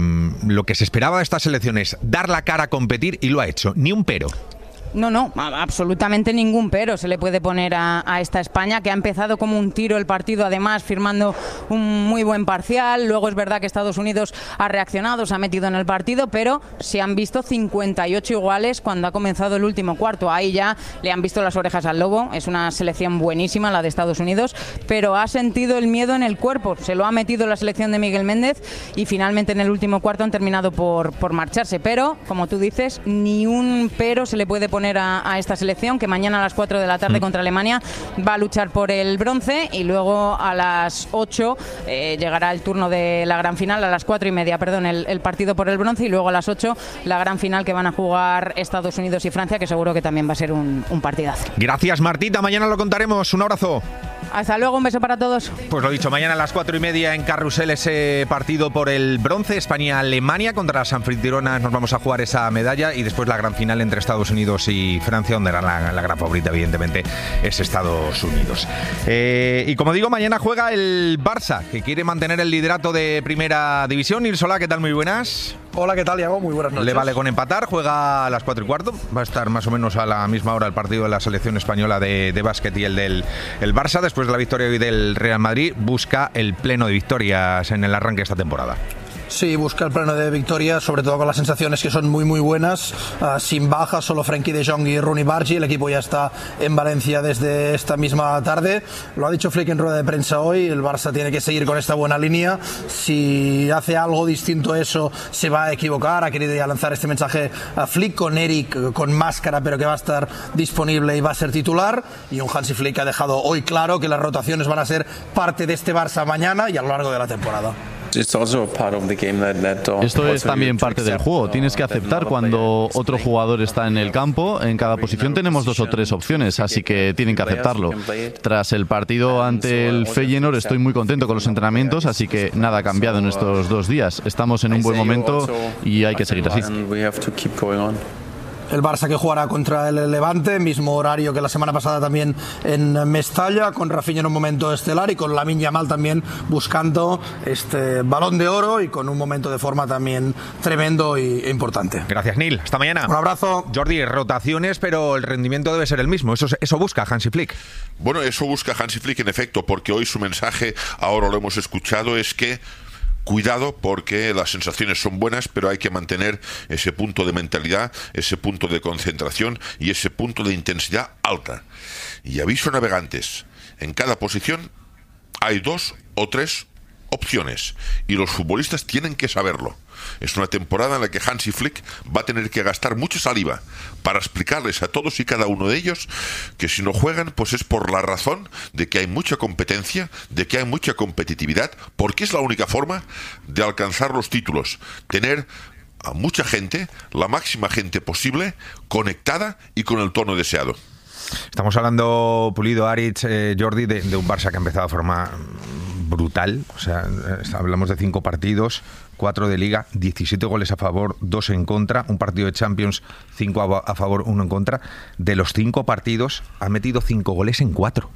lo que se esperaba de esta selección es dar la cara a competir y lo ha hecho, ni un pero. No, absolutamente ningún pero se le puede poner a esta España, que ha empezado como un tiro el partido, además firmando un muy buen parcial. Luego es verdad que Estados Unidos ha reaccionado, se ha metido en el partido, pero se han visto 58 iguales cuando ha comenzado el último cuarto. Ahí ya le han visto las orejas al lobo. Es una selección buenísima la de Estados Unidos, pero ha sentido el miedo en el cuerpo. Se lo ha metido la selección de Miguel Méndez y finalmente en el último cuarto han terminado por marcharse. Pero, como tú dices, ni un pero se le puede poner a esta selección, que mañana a las 4 de la tarde contra Alemania va a luchar por el bronce, y luego a las 8 llegará el turno de la gran final, a las 4:30, perdón, el partido por el bronce, y luego a las 8 la gran final, que van a jugar Estados Unidos y Francia, que seguro que también va a ser un partidazo. Gracias, Martita, mañana lo contaremos. Un abrazo. Hasta luego, un beso para todos. Pues lo dicho, mañana a las 4:30 en Carrusel, ese partido por el bronce, España-Alemania. Contra las anfitrionas nos vamos a jugar esa medalla, y después la gran final entre Estados Unidos y Francia, donde la gran favorita evidentemente es Estados Unidos. Y como digo, mañana juega el Barça, que quiere mantener el liderato de Primera División. Nilsola, ¿qué tal? Muy buenas. Hola, ¿qué tal, Iago? Muy buenas noches. Le vale con empatar, juega a las 4:15. Va a estar más o menos a la misma hora el partido de la selección española de básquet y el del Barça. Después de la victoria hoy del Real Madrid, busca el pleno de victorias en el arranque de esta temporada. Sí, busca el pleno de victorias, sobre todo con las sensaciones que son muy muy buenas, sin bajas, solo Frenkie de Jong y Rooney Bargi. El equipo ya está en Valencia desde esta misma tarde. Lo ha dicho Flick en rueda de prensa hoy, el Barça tiene que seguir con esta buena línea. Si hace algo distinto a eso, se va a equivocar. Ha querido ya lanzar este mensaje a Flick con Eric con máscara, pero que va a estar disponible y va a ser titular. Y un Hansi Flick ha dejado hoy claro que las rotaciones van a ser parte de este Barça mañana y a lo largo de la temporada. Esto es también parte del juego. Tienes que aceptar cuando otro jugador está en el campo. En cada posición tenemos 2 o 3 opciones, así que tienen que aceptarlo. Tras el partido ante el Feyenoord estoy muy contento con los entrenamientos, así que nada ha cambiado en estos 2 días. Estamos en un buen momento y hay que seguir así. El Barça que jugará contra el Levante, mismo horario que la semana pasada también en Mestalla, con Rafinha en un momento estelar y con Lamine Yamal también buscando este Balón de Oro y con un momento de forma también tremendo e importante. Gracias, Neil. Hasta mañana. Un abrazo. Jordi, rotaciones, pero el rendimiento debe ser el mismo. Eso busca Hansi Flick. Bueno, eso busca Hansi Flick en efecto, porque hoy su mensaje, ahora lo hemos escuchado, es que cuidado, porque las sensaciones son buenas, pero hay que mantener ese punto de mentalidad, ese punto de concentración y ese punto de intensidad alta. Y aviso, navegantes, en cada posición hay 2 o 3 opciones y los futbolistas tienen que saberlo. Es una temporada en la que Hansi Flick va a tener que gastar mucha saliva para explicarles a todos y cada uno de ellos que si no juegan, pues es por la razón de que hay mucha competencia, de que hay mucha competitividad, porque es la única forma de alcanzar los títulos, tener a mucha gente, la máxima gente posible, conectada y con el tono deseado. Estamos hablando, Pulido, Aritz, Jordi, de un Barça que ha empezado de forma brutal. O sea, hablamos de 5 partidos, 4 de Liga, 17 goles a favor, 2 en contra, un partido de Champions, 5 a favor, 1 en contra. De los 5 partidos, ha metido 5 goles en 4.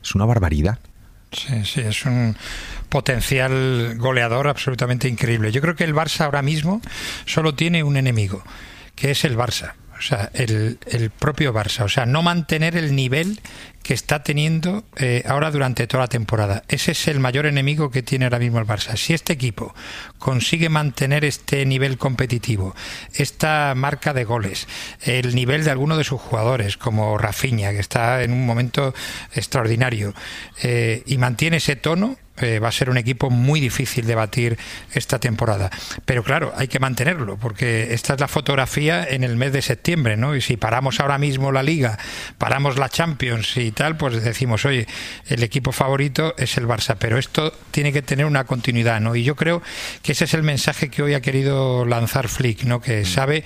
Es una barbaridad. Sí, es un potencial goleador absolutamente increíble. Yo creo que el Barça ahora mismo solo tiene un enemigo, que es el Barça. O sea, el propio Barça. O sea, no mantener el nivel que está teniendo ahora durante toda la temporada. Ese es el mayor enemigo que tiene ahora mismo el Barça. Si este equipo consigue mantener este nivel competitivo, esta marca de goles, el nivel de alguno de sus jugadores, como Rafinha, que está en un momento extraordinario, y mantiene ese tono, va a ser un equipo muy difícil de batir esta temporada. Pero claro, hay que mantenerlo, porque esta es la fotografía en el mes de septiembre, ¿no? Y si paramos ahora mismo la Liga, paramos la Champions y tal, pues decimos, oye, el equipo favorito es el Barça, pero esto tiene que tener una continuidad, ¿no? Y yo creo que ese es el mensaje que hoy ha querido lanzar Flick, ¿no? Que sabe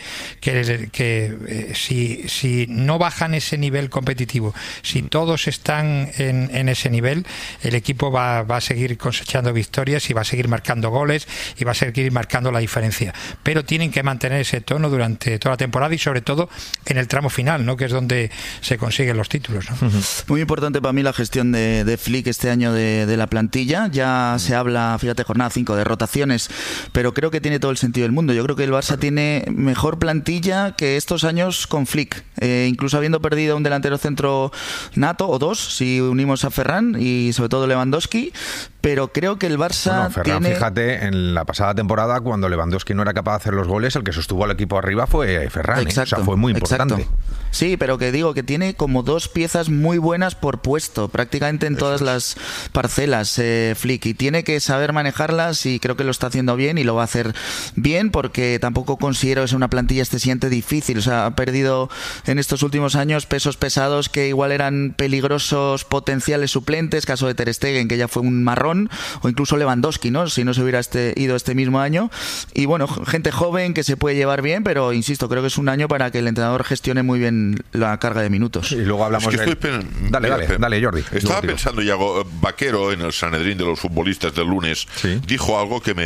que si no bajan ese nivel competitivo, si todos están en ese nivel, el equipo va a seguir cosechando victorias y va a seguir marcando goles y va a seguir marcando la diferencia, pero tienen que mantener ese tono durante toda la temporada y sobre todo en el tramo final, ¿no? Que es donde se consiguen los títulos, ¿no? Muy importante para mí la gestión de Flick este año de la plantilla. Ya se habla, fíjate, jornada 5 de rotaciones, pero creo que tiene todo el sentido del mundo. Yo creo que el Barça tiene mejor plantilla que estos años con Flick, incluso habiendo perdido un delantero centro nato o dos, si unimos a Ferran y sobre todo Lewandowski. Pero creo que el Barça Ferran, fíjate, en la pasada temporada, cuando Lewandowski no era capaz de hacer los goles, el que sostuvo al equipo arriba fue Ferran. Exacto, o sea, fue muy importante. Exacto. Sí, pero que digo que tiene como dos piezas muy buenas por puesto, prácticamente en todas las parcelas, Flick, y tiene que saber manejarlas, y creo que lo está haciendo bien y lo va a hacer bien, porque tampoco considero que sea una plantilla excesivamente difícil. O sea, ha perdido en estos últimos años pesos pesados que igual eran peligrosos potenciales suplentes, caso de Ter Stegen, que ya fue un marrón, o incluso Lewandowski, ¿no? Si no se hubiera ido este mismo año. Y bueno, gente joven que se puede llevar bien, pero insisto, creo que es un año para que el entrenador gestione muy bien la carga de minutos. Y luego hablamos Dale, Jordi. Estaba pensando, Iago, Vaquero, en el Sanedrín de los futbolistas del lunes, dijo algo que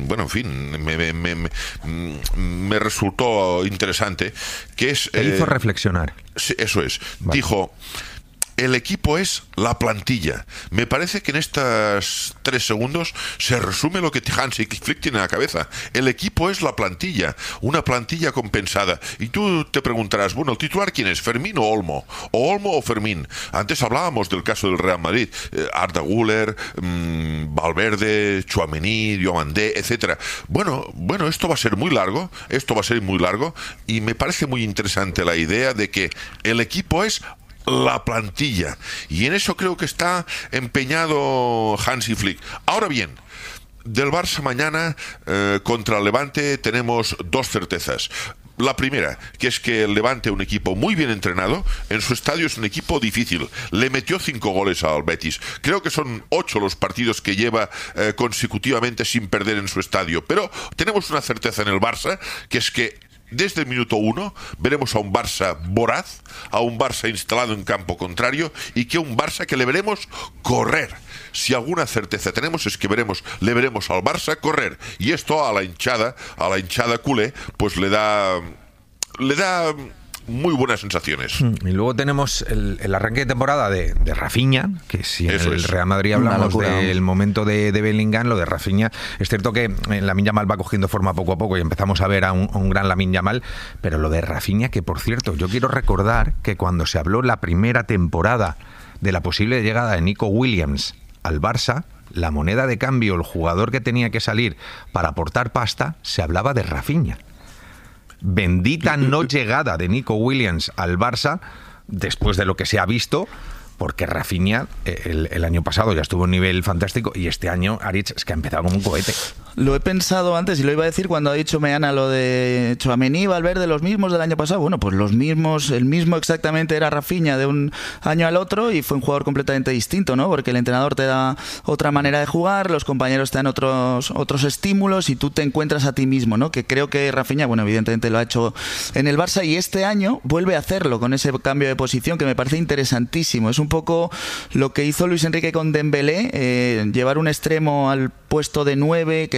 me resultó interesante, que es... Te hizo reflexionar. Sí, eso es. Vale. Dijo... El equipo es la plantilla. Me parece que en estos 3 segundos se resume lo que Hansi Flick tiene en la cabeza. El equipo es la plantilla, una plantilla compensada. Y tú te preguntarás, bueno, ¿el titular quién es? ¿Fermín o Olmo? ¿O Olmo o Fermín? Antes hablábamos del caso del Real Madrid. Arda Güler, Valverde, Tchouaméni, Diomandé, etcétera. Bueno, esto va a ser muy largo. Y me parece muy interesante la idea de que el equipo es la plantilla, y en eso creo que está empeñado Hansi Flick. Ahora bien, del Barça mañana contra el Levante tenemos 2 certezas. La primera, que es que el Levante, un equipo muy bien entrenado, en su estadio es un equipo difícil. Le metió 5 goles al Betis. Creo que son 8 los partidos que lleva consecutivamente sin perder en su estadio. Pero tenemos una certeza en el Barça, que es que desde el minuto 1 veremos a un Barça voraz, a un Barça instalado en campo contrario, y que un Barça que le veremos correr. Si alguna certeza tenemos es que le veremos al Barça correr, y esto a la hinchada culé, pues le da muy buenas sensaciones. Y luego tenemos el arranque de temporada de Rafinha, que si en el Real Madrid hablamos del momento de Bellingham, lo de Rafinha, es cierto que Lamine Yamal va cogiendo forma poco a poco y empezamos a ver a un gran Lamine Yamal, pero lo de Rafinha, que por cierto, yo quiero recordar que cuando se habló la primera temporada de la posible llegada de Nico Williams al Barça, la moneda de cambio, el jugador que tenía que salir para aportar pasta, se hablaba de Rafinha. Bendita no llegada de Nico Williams al Barça después de lo que se ha visto, porque Rafinha el año pasado ya estuvo en un nivel fantástico, y este año Aritz es que ha empezado como un cohete. Lo he pensado antes y lo iba a decir cuando ha dicho Meana lo de Tchouaméni, Valverde, los mismos del año pasado. Bueno, pues los mismos, el mismo exactamente era Rafinha de un año al otro, y fue un jugador completamente distinto, ¿no? Porque el entrenador te da otra manera de jugar, los compañeros te dan otros estímulos, y tú te encuentras a ti mismo, ¿no? Que creo que Rafinha, bueno, evidentemente lo ha hecho en el Barça, y este año vuelve a hacerlo con ese cambio de posición que me parece interesantísimo. Es un poco lo que hizo Luis Enrique con Dembélé, llevar un extremo al puesto de 9, que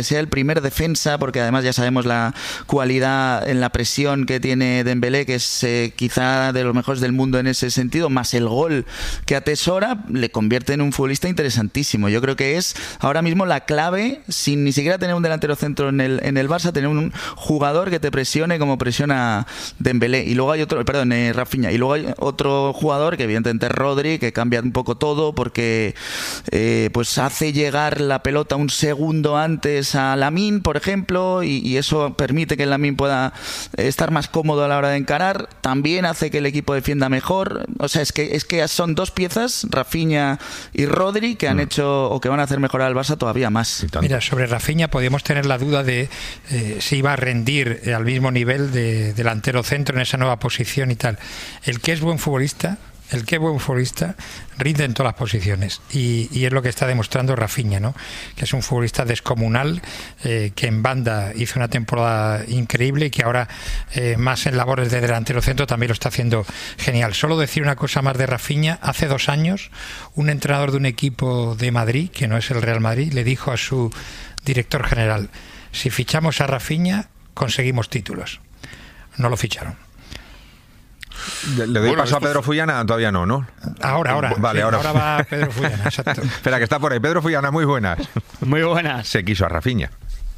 sea el primer defensa, porque además ya sabemos la cualidad en la presión que tiene Dembélé, que es quizá de los mejores del mundo en ese sentido, más el gol que atesora, le convierte en un futbolista interesantísimo. Yo creo que es ahora mismo la clave, sin ni siquiera tener un delantero centro en el Barça, tener un jugador que te presione como presiona Dembélé. Y luego hay otro, Rafinha, y luego hay otro jugador que evidentemente es Rodri, que cambia un poco todo porque pues hace llegar la pelota un segundo antes a Lamine, por ejemplo, y eso permite que Lamine pueda estar más cómodo a la hora de encarar. También hace que el equipo defienda mejor. O sea, es que son dos piezas, Rafinha y Rodri, que han hecho o que van a hacer mejorar al Barça todavía más. Mira, sobre Rafinha podíamos tener la duda de si iba a rendir al mismo nivel de delantero centro en esa nueva posición y tal. El que es buen futbolista rinde en todas las posiciones y es lo que está demostrando Rafinha, ¿no? Que es un futbolista descomunal, que en banda hizo una temporada increíble y que ahora más en labores de delantero centro también lo está haciendo genial. Solo decir una cosa más de Rafinha: hace 2 años un entrenador de un equipo de Madrid, que no es el Real Madrid, le dijo a su director general: si fichamos a Rafinha conseguimos títulos. No lo ficharon. ¿Le doy paso a Pedro Fullana? Todavía no. Ahora. Vale, sí, ahora va Pedro Fullana, exacto. Espera, que está por ahí. Pedro Fullana, muy buenas. Muy buenas. Se quiso a Rafinha.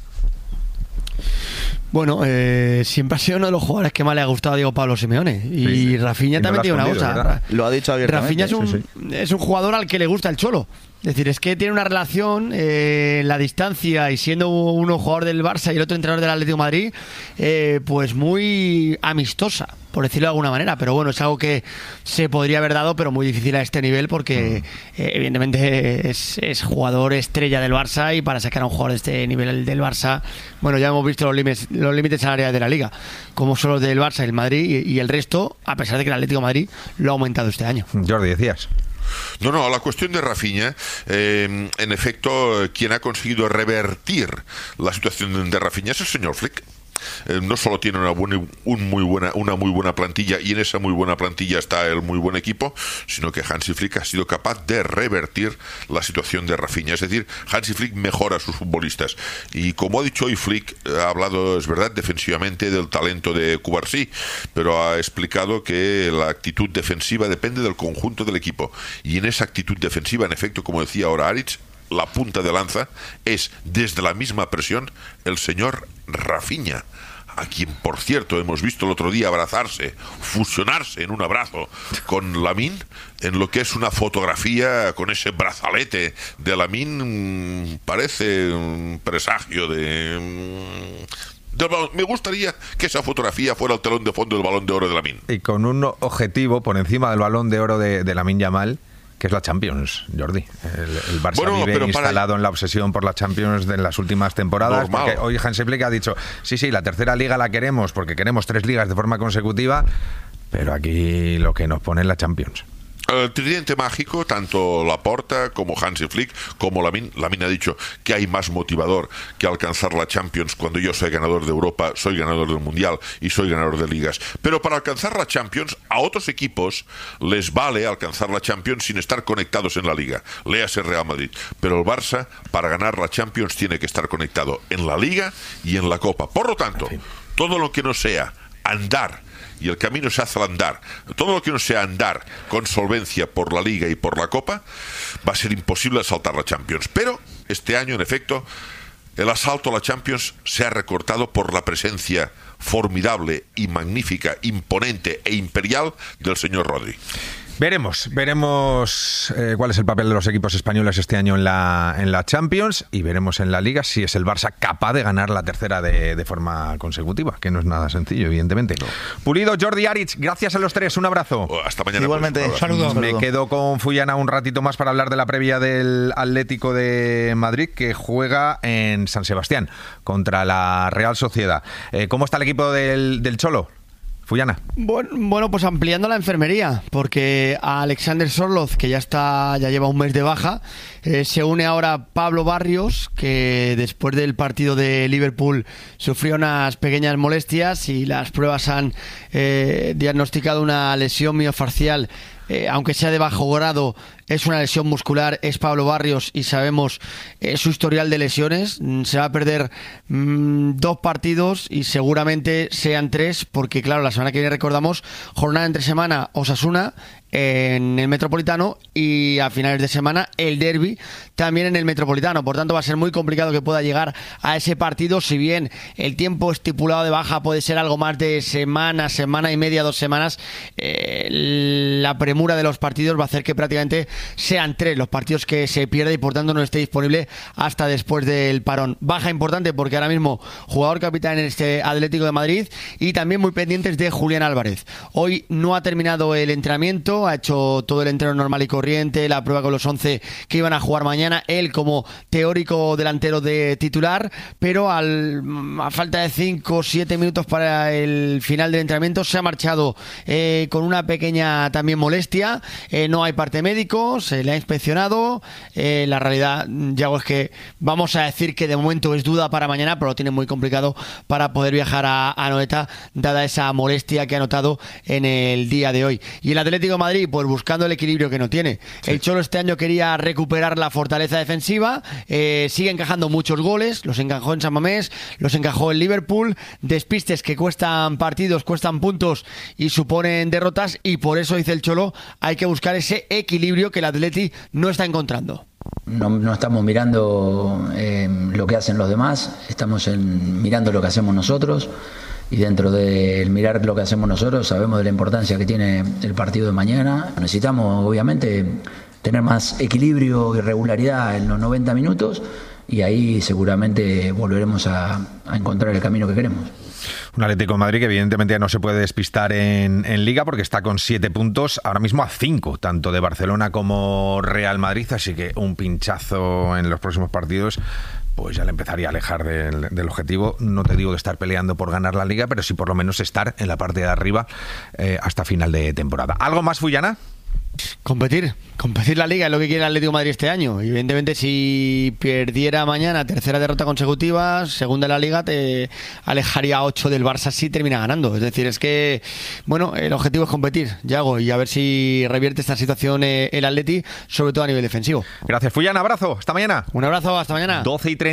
Bueno, siempre ha sido uno de los jugadores que más le ha gustado a Diego Pablo Simeone. Y Rafinha también tiene una cosa. ¿Verdad? Lo ha dicho abiertamente. Rafinha es un jugador al que le gusta el Cholo. Es decir, es que tiene una relación en la distancia, y siendo uno jugador del Barça y el otro entrenador del Atlético de Madrid, pues muy amistosa, por decirlo de alguna manera. Pero bueno, es algo que se podría haber dado, pero muy difícil a este nivel, porque evidentemente es jugador estrella del Barça, y para sacar a un jugador de este nivel del Barça, bueno, ya hemos visto los límites salariales de la Liga, como son los del Barça y el Madrid, y el resto, a pesar de que el Atlético de Madrid lo ha aumentado este año. Jordi, decías. No, la cuestión de Rafinha, en efecto, quien ha conseguido revertir la situación de Rafinha es el señor Flick. No solo tiene una muy buena plantilla, y en esa muy buena plantilla está el muy buen equipo, sino que Hansi Flick ha sido capaz de revertir la situación de Rafinha. Es decir, Hansi Flick mejora a sus futbolistas, y como ha dicho hoy Flick, ha hablado, es verdad, defensivamente del talento de Cubarsí, pero ha explicado que la actitud defensiva depende del conjunto del equipo, y en esa actitud defensiva, en efecto, como decía ahora Aritz, la punta de lanza es, desde la misma presión, el señor Rafinha, a quien, por cierto, hemos visto el otro día abrazarse, fusionarse en un abrazo con Lamine, en lo que es una fotografía con ese brazalete de Lamine. Parece un presagio me gustaría que esa fotografía fuera el telón de fondo del Balón de Oro de Lamine. Y con un objetivo por encima del Balón de Oro de Lamine Yamal, que es la Champions, Jordi. El Barça vive instalado en la obsesión por la Champions de las últimas temporadas. Porque hoy Hansi Flick ha dicho, sí, la tercera liga la queremos porque queremos 3 ligas de forma consecutiva, pero aquí lo que nos pone es la Champions. El tridente mágico, tanto Laporta como Hansi Flick como Lamine ha dicho que hay más motivador que alcanzar la Champions. Cuando yo soy ganador de Europa, soy ganador del Mundial y soy ganador de ligas. Pero para alcanzar la Champions, a otros equipos les vale alcanzar la Champions sin estar conectados en la Liga. Léase Real Madrid. Pero el Barça, para ganar la Champions, tiene que estar conectado en la Liga y en la Copa. Por lo tanto, todo lo que no sea andar, y el camino se hace al andar, todo lo que no sea andar con solvencia por la Liga y por la Copa, va a ser imposible saltar la Champions. Pero este año, en efecto, el asalto a la Champions se ha recortado por la presencia formidable y magnífica, imponente e imperial del señor Rodri. Veremos cuál es el papel de los equipos españoles este año en la Champions, y veremos en la Liga si es el Barça capaz de ganar la tercera de forma consecutiva, que no es nada sencillo, evidentemente. No. Pulido, Jordi, Aritz, gracias a los tres, un abrazo. Hasta mañana. Igualmente. Pues, saludos. Me quedo con Fullana un ratito más para hablar de la previa del Atlético de Madrid, que juega en San Sebastián contra la Real Sociedad. ¿Cómo está el equipo del Cholo? Fullana. Bueno, pues ampliando la enfermería, porque a Alexander Sorloz, que ya lleva un mes de baja, se une ahora Pablo Barrios, que después del partido de Liverpool sufrió unas pequeñas molestias y las pruebas han diagnosticado una lesión miofascial aunque sea de bajo grado, es una lesión muscular, es Pablo Barrios y sabemos su historial de lesiones. Se va a perder 2 partidos y seguramente sean 3, porque claro, la semana que viene recordamos jornada entre semana Osasuna en el Metropolitano y a finales de semana el derbi también en el Metropolitano. Por tanto, va a ser muy complicado que pueda llegar a ese partido, si bien el tiempo estipulado de baja puede ser algo más de semana y media, 2 semanas. La premura de los partidos va a hacer que prácticamente sean 3 los partidos que se pierde y por tanto no esté disponible hasta después del parón. Baja importante porque ahora mismo jugador capitán en este Atlético de Madrid, y también muy pendientes de Julián Álvarez. Hoy no ha terminado el entrenamiento, ha hecho todo el entreno normal y corriente, la prueba con los 11 que iban a jugar mañana, él como teórico delantero de titular, pero a falta de 5 o 7 minutos para el final del entrenamiento se ha marchado con una pequeña también molestia. No hay parte médico, se le ha inspeccionado. La realidad, Yago, es que vamos a decir que de momento es duda para mañana, pero lo tiene muy complicado para poder viajar a Anoeta, dada esa molestia que ha notado en el día de hoy. Y el Atlético de Madrid, pues buscando el equilibrio que no tiene. Sí. El Cholo este año quería recuperar la fortaleza defensiva, sigue encajando muchos goles, los encajó en San Mamés, los encajó en Liverpool, despistes que cuestan partidos, cuestan puntos y suponen derrotas, y por eso, dice el Cholo, hay que buscar ese equilibrio que el Atleti no está encontrando. No estamos mirando lo que hacen los demás, estamos mirando lo que hacemos nosotros. Y dentro del mirar lo que hacemos nosotros, sabemos de la importancia que tiene el partido de mañana. Necesitamos, obviamente, tener más equilibrio y regularidad en los 90 minutos, y ahí seguramente volveremos a encontrar el camino que queremos. Un Atlético de Madrid que evidentemente no se puede despistar en Liga, porque está con 7 puntos, ahora mismo a 5, tanto de Barcelona como Real Madrid, así que un pinchazo en los próximos partidos pues ya le empezaría a alejar del objetivo. No te digo de estar peleando por ganar la Liga, pero sí por lo menos estar en la parte de arriba hasta final de temporada. ¿Algo más, Fullana? Competir la Liga es lo que quiere el Atlético de Madrid este año. Evidentemente, si perdiera mañana, 3ª derrota consecutiva, 2ª en la Liga, te alejaría a 8 del Barça si termina ganando. Es decir, es que, bueno, el objetivo es competir, Yago, y a ver si revierte esta situación el Atleti, sobre todo a nivel defensivo. Gracias, Fullana, abrazo, hasta mañana. Un abrazo, hasta mañana.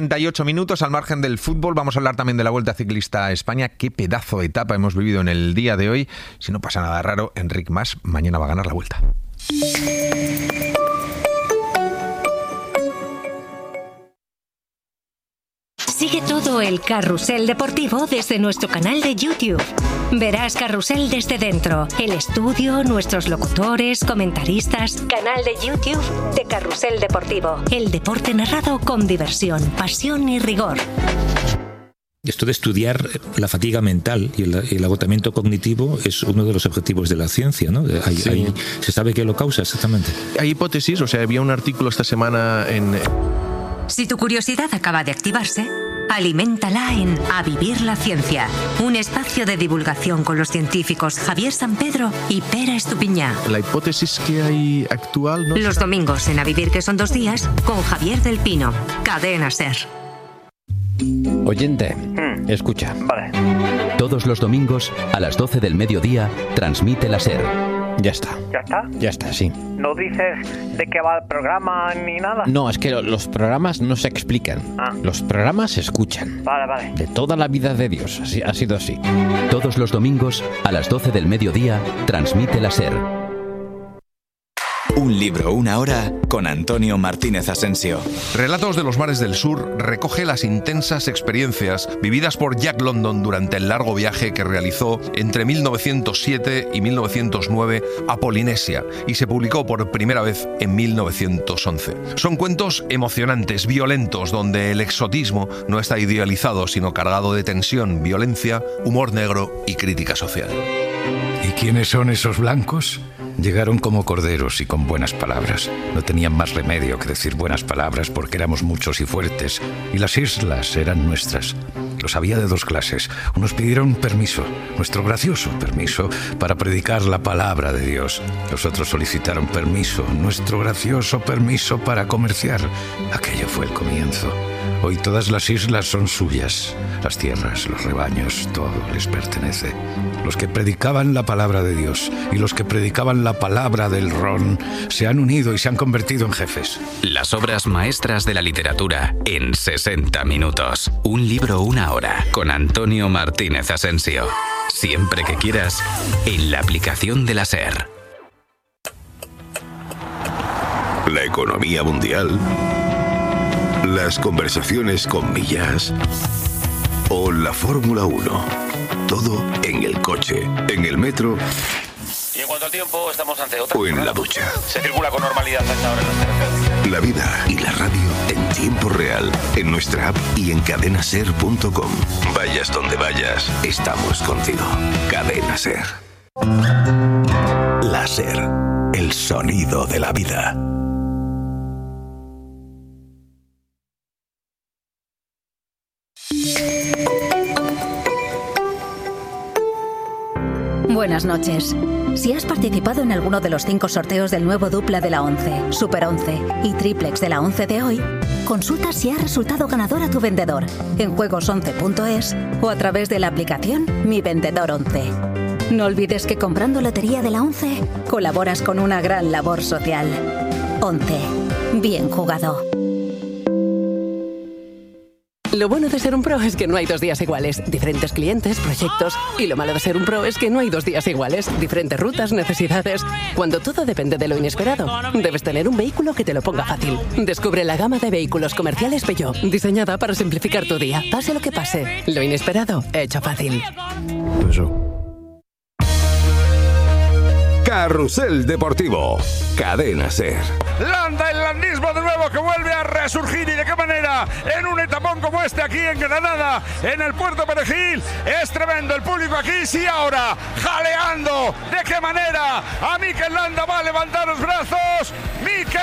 12:38 al margen del fútbol. Vamos a hablar también de la Vuelta Ciclista a España. Qué pedazo de etapa hemos vivido en el día de hoy. Si no pasa nada raro, Enric Mas mañana va a ganar la Vuelta. Sigue todo el carrusel deportivo desde nuestro canal de YouTube. Verás Carrusel desde dentro, el estudio, nuestros locutores, comentaristas. Canal de YouTube de Carrusel Deportivo. El deporte narrado con diversión, pasión y rigor. Esto de estudiar la fatiga mental y el agotamiento cognitivo es uno de los objetivos de la ciencia, ¿no? ¿Se sabe qué lo causa exactamente? Hay hipótesis, o sea, había un artículo esta semana en... Si tu curiosidad acaba de activarse, aliméntala en A Vivir la Ciencia, un espacio de divulgación con los científicos Javier Sampedro y Pera Estupiñá. La hipótesis que hay actual... ¿no? Los domingos en A Vivir, que son 2 días, con Javier del Pino, Cadena SER. Oyente, escucha. Vale. Todos los domingos a las 12 del mediodía transmite la SER. Ya está. ¿Ya está? Ya está, sí. ¿No dices de qué va el programa ni nada? No, es que los programas no se explican. Los programas se escuchan. Vale. De toda la vida de Dios, así, ha sido así. Todos los domingos a las 12 del mediodía transmite la SER. Un libro, una hora, con Antonio Martínez Asensio. Relatos de los mares del sur recoge las intensas experiencias vividas por Jack London durante el largo viaje que realizó entre 1907 y 1909 a Polinesia y se publicó por primera vez en 1911. Son cuentos emocionantes, violentos, donde el exotismo no está idealizado, sino cargado de tensión, violencia, humor negro y crítica social. ¿Y quiénes son esos blancos? Llegaron como corderos y con buenas palabras. No tenían más remedio que decir buenas palabras porque éramos muchos y fuertes, y las islas eran nuestras. Los había de dos clases. Unos pidieron permiso, nuestro gracioso permiso, para predicar la palabra de Dios. Los otros solicitaron permiso, nuestro gracioso permiso para comerciar. Aquello fue el comienzo. Hoy todas las islas son suyas. Las tierras, los rebaños, todo les pertenece. Los que predicaban la palabra de Dios y los que predicaban la palabra del ron se han unido y se han convertido en jefes. Las obras maestras de la literatura en 60 minutos. Un libro, una hora, con Antonio Martínez Asensio. Siempre que quieras, en la aplicación de la SER. La economía mundial, las conversaciones con Millas o la Fórmula 1. Todo en el coche, en el metro. Y en cuanto al tiempo, estamos ante otra. O en la ducha. Se circula con normalidad hasta ahora en las carreteras. La vida y la radio en tiempo real, en nuestra app y en cadenaser.com. Vayas donde vayas, estamos contigo. Cadena Ser. La Ser, el sonido de la vida. Buenas noches. Si has participado en alguno de los 5 sorteos del nuevo dupla de la 11, Super 11 y triplex de la 11 de hoy, consulta si ha resultado ganador a tu vendedor en juegos11.es o a través de la aplicación Mi Vendedor 11. No olvides que comprando lotería de la 11 colaboras con una gran labor social. 11. Bien jugado. Lo bueno de ser un pro es que no hay 2 días iguales. Diferentes clientes, proyectos. Y lo malo de ser un pro es que no hay 2 días iguales. Diferentes rutas, necesidades. Cuando todo depende de lo inesperado, debes tener un vehículo que te lo ponga fácil. Descubre la gama de vehículos comerciales Peugeot, diseñada para simplificar tu día. Pase lo que pase, lo inesperado, hecho fácil. Carrusel Deportivo. Cadena Ser. Landa el landismo de nuevo, que vuelve a resurgir, y de qué manera, en un etapón como este aquí en Granada, en el Puerto Perejil. Es tremendo el público aquí, sí, ahora jaleando. De qué manera a Mikel Landa va a levantar los brazos. Mikel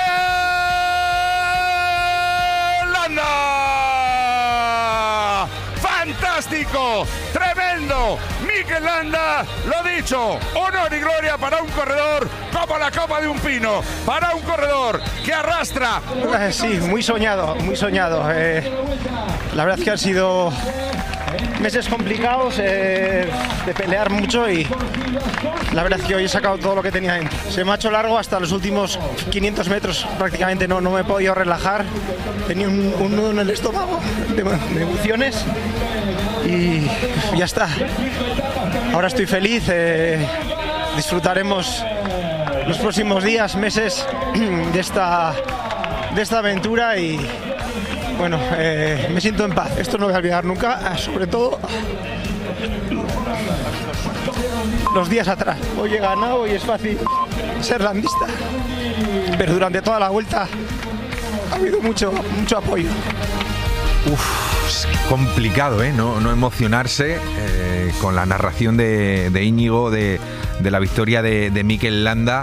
Landa, fantástico, tremendo. Mikel Landa, lo dicho, honor y gloria para un corredor como la copa de un pino, para un corredor que arrastra. Sí, muy soñado, muy soñado. La verdad es que han sido meses complicados, de pelear mucho, y la verdad es que hoy he sacado todo lo que tenía dentro. Se me ha hecho largo hasta los últimos 500 metros, prácticamente no me he podido relajar. Tenía un nudo en el estómago de emociones y ya está. Ahora estoy feliz, disfrutaremos los próximos días, meses de esta aventura, y bueno, me siento en paz. Esto no voy a olvidar nunca, sobre todo los días atrás. Hoy he ganado y es fácil ser landista, pero durante toda la vuelta ha habido mucho apoyo. Es complicado, no emocionarse con la narración de Íñigo de la victoria de Mikel Landa,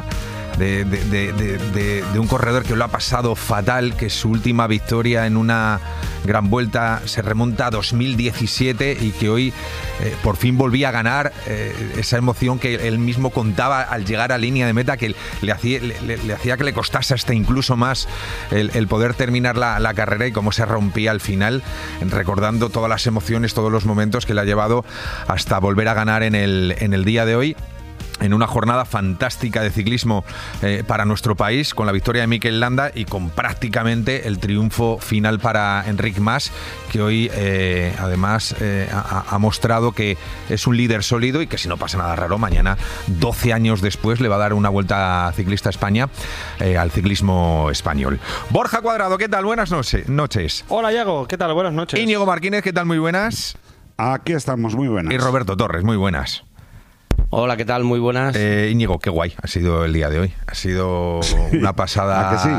de un corredor que lo ha pasado fatal, que su última victoria en una gran vuelta se remonta a 2017 y que hoy por fin volvía a ganar. Esa emoción que él mismo contaba al llegar a línea de meta, que le hacía que le costase hasta incluso más el poder terminar la carrera, y cómo se rompía al final, recordando todas las emociones, todos los momentos que le ha llevado hasta volver a ganar en el día de hoy, en una jornada fantástica de ciclismo para nuestro país, con la victoria de Mikel Landa y con prácticamente el triunfo final para Enric Mas, que hoy además ha mostrado que es un líder sólido y que, si no pasa nada raro, mañana, 12 años después, le va a dar una vuelta ciclista a España, al ciclismo español. Borja Cuadrado, ¿qué tal? Buenas noches. Hola, Iago, ¿qué tal? Buenas noches. Íñigo Martínez, ¿qué tal? Muy buenas. Aquí estamos, muy buenas. Y Roberto Torres, muy buenas. Hola, ¿qué tal? Muy buenas. Íñigo, qué guay ha sido el día de hoy. Ha sido una pasada. ¿A que sí?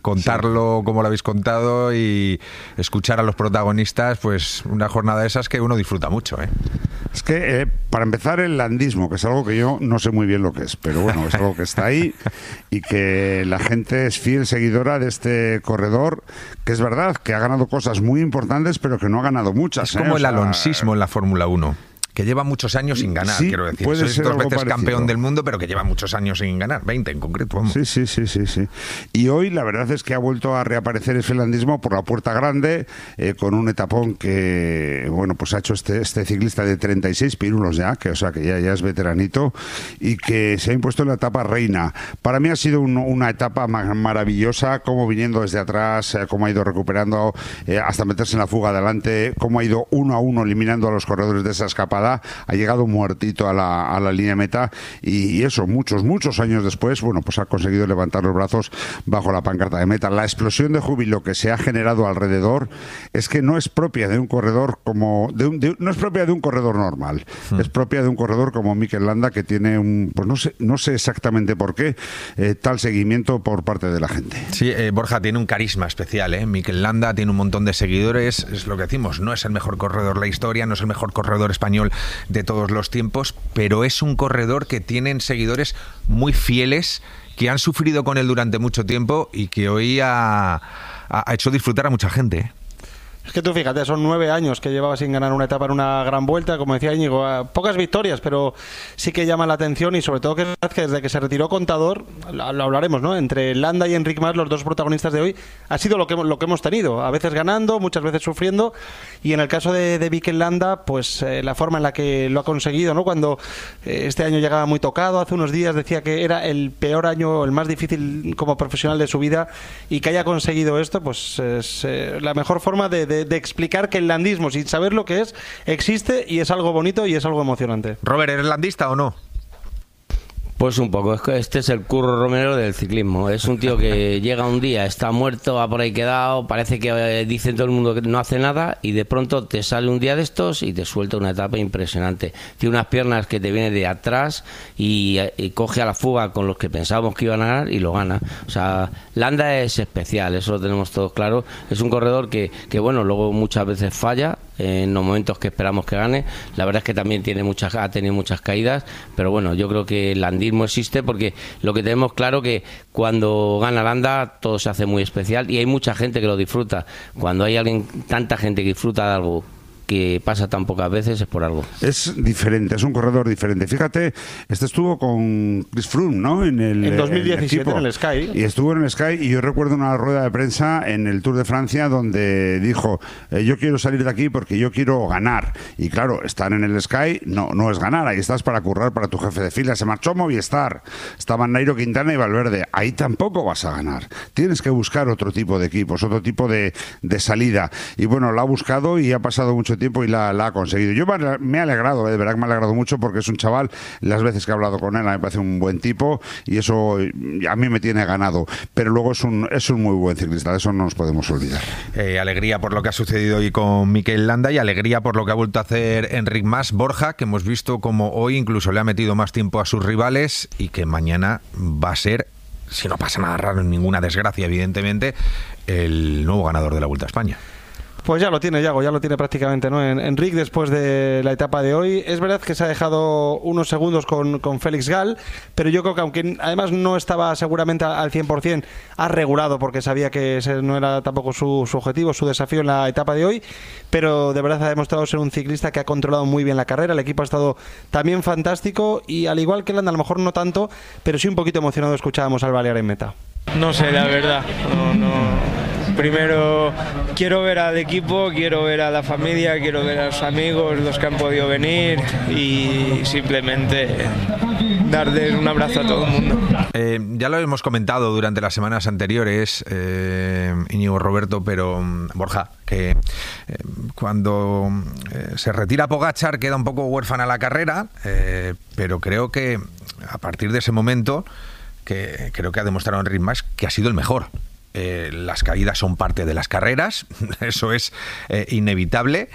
contarlo como lo habéis contado y escuchar a los protagonistas, pues una jornada de esas que uno disfruta mucho, ¿eh? Es que, para empezar, el landismo, que es algo que yo no sé muy bien lo que es, pero bueno, es algo que está ahí y que la gente es fiel seguidora de este corredor, que es verdad que ha ganado cosas muy importantes, pero que no ha ganado muchas. Es como el alonsismo en la Fórmula 1. Que lleva muchos años sin ganar, sí, quiero decir. Puede Sois ser 2 veces parecido. campeón del mundo, pero que lleva muchos años sin ganar, 20 en concreto. Vamos. Sí. Y hoy la verdad es que ha vuelto a reaparecer el finlandismo por la puerta grande, con un etapón que, bueno, pues ha hecho este ciclista de 36 pirulos ya, que o sea que ya es veteranito, y que se ha impuesto en la etapa reina. Para mí ha sido una etapa maravillosa, como viniendo desde atrás, cómo ha ido recuperando hasta meterse en la fuga adelante, cómo ha ido 1 a 1 eliminando a los corredores de esa escapada. Ha llegado muertito a la línea de meta y eso, muchos años después, bueno, pues ha conseguido levantar los brazos bajo la pancarta de meta. La explosión de júbilo que se ha generado alrededor es que no es propia de un corredor no es propia de un corredor normal, es propia de un corredor como Mikel Landa, que tiene pues no sé exactamente por qué tal seguimiento por parte de la gente. Sí, Borja tiene un carisma especial, ¿eh? Mikel Landa tiene un montón de seguidores, es lo que decimos, no es el mejor corredor de la historia, no es el mejor corredor español de todos los tiempos, pero es un corredor que tienen seguidores muy fieles, que han sufrido con él durante mucho tiempo y que hoy ha hecho disfrutar a mucha gente, ¿eh? Es que tú fíjate, son 9 años que llevaba sin ganar una etapa en una gran vuelta, como decía Íñigo, pocas victorias, pero sí que llama la atención y sobre todo que desde que se retiró Contador, lo hablaremos, ¿no? Entre Landa y Enric Mas, los dos protagonistas de hoy, ha sido lo que hemos tenido, a veces ganando, muchas veces sufriendo, y en el caso de Mikel Landa, pues la forma en la que lo ha conseguido, ¿no? Cuando este año llegaba muy tocado, hace unos días decía que era el peor año, el más difícil como profesional de su vida, y que haya conseguido esto, pues es la mejor forma de explicar que el landismo, sin saber lo que es, existe y es algo bonito y es algo emocionante. Robert, ¿eres landista o no? Pues un poco, este es el Curro Romero del ciclismo. Es un tío que llega un día, está muerto, va por ahí quedado, parece que dice todo el mundo que no hace nada y de pronto te sale un día de estos y te suelta una etapa impresionante. Tiene unas piernas que te vienen de atrás y coge a la fuga con los que pensábamos que iban a ganar y lo gana. O sea, Landa es especial, eso lo tenemos todos claro. Es un corredor que bueno, luego muchas veces falla en los momentos que esperamos que gane. La verdad es que también ha tenido muchas caídas, pero bueno, yo creo que el landismo existe porque lo que tenemos claro que cuando gana Landa todo se hace muy especial y hay mucha gente que lo disfruta. Cuando hay tanta gente que disfruta de algo que pasa tan pocas veces es por algo. Es diferente, es un corredor diferente. Fíjate, estuvo con Chris Froome, ¿no? En 2017 en el Sky. Y estuvo en el Sky y yo recuerdo una rueda de prensa en el Tour de Francia donde dijo, yo quiero salir de aquí porque yo quiero ganar. Y claro, estar en el Sky no es ganar, ahí estás para currar para tu jefe de fila. Se marchó Movistar, estaban Nairo Quintana y Valverde. Ahí tampoco vas a ganar. Tienes que buscar otro tipo de equipos, otro tipo de salida. Y bueno, la ha buscado y ha pasado mucho tiempo y la ha conseguido. Yo me he alegrado, de verdad que me ha alegrado mucho porque es un chaval, las veces que he hablado con él me parece un buen tipo y eso a mí me tiene ganado, pero luego es un muy buen ciclista, de eso no nos podemos olvidar. Alegría por lo que ha sucedido hoy con Mikel Landa y alegría por lo que ha vuelto a hacer Enric Mas. Borja, que hemos visto como hoy incluso le ha metido más tiempo a sus rivales y que mañana va a ser, si no pasa nada raro, ninguna desgracia evidentemente, el nuevo ganador de la Vuelta a España. Pues ya lo tiene Yago, ya lo tiene prácticamente, ¿no? Enric, después de la etapa de hoy, es verdad que se ha dejado unos segundos con Félix Gal, pero yo creo que aunque además no estaba seguramente al 100%, ha regulado porque sabía que ese no era tampoco su objetivo, su desafío en la etapa de hoy, pero de verdad ha demostrado ser un ciclista que ha controlado muy bien la carrera, el equipo ha estado también fantástico y al igual que Landa, a lo mejor no tanto, pero sí un poquito emocionado escuchábamos al Balear en meta. No sé, la verdad, no. Primero quiero ver al equipo, quiero ver a la familia, quiero ver a los amigos, los que han podido venir y simplemente darles un abrazo a todo el mundo. Ya lo hemos comentado durante las semanas anteriores, Íñigo, Roberto, pero Borja, que cuando se retira Pogačar queda un poco huérfana la carrera, pero creo que a partir de ese momento que creo que ha demostrado Enric Mas que ha sido el mejor. Las caídas son parte de las carreras, eso es inevitable,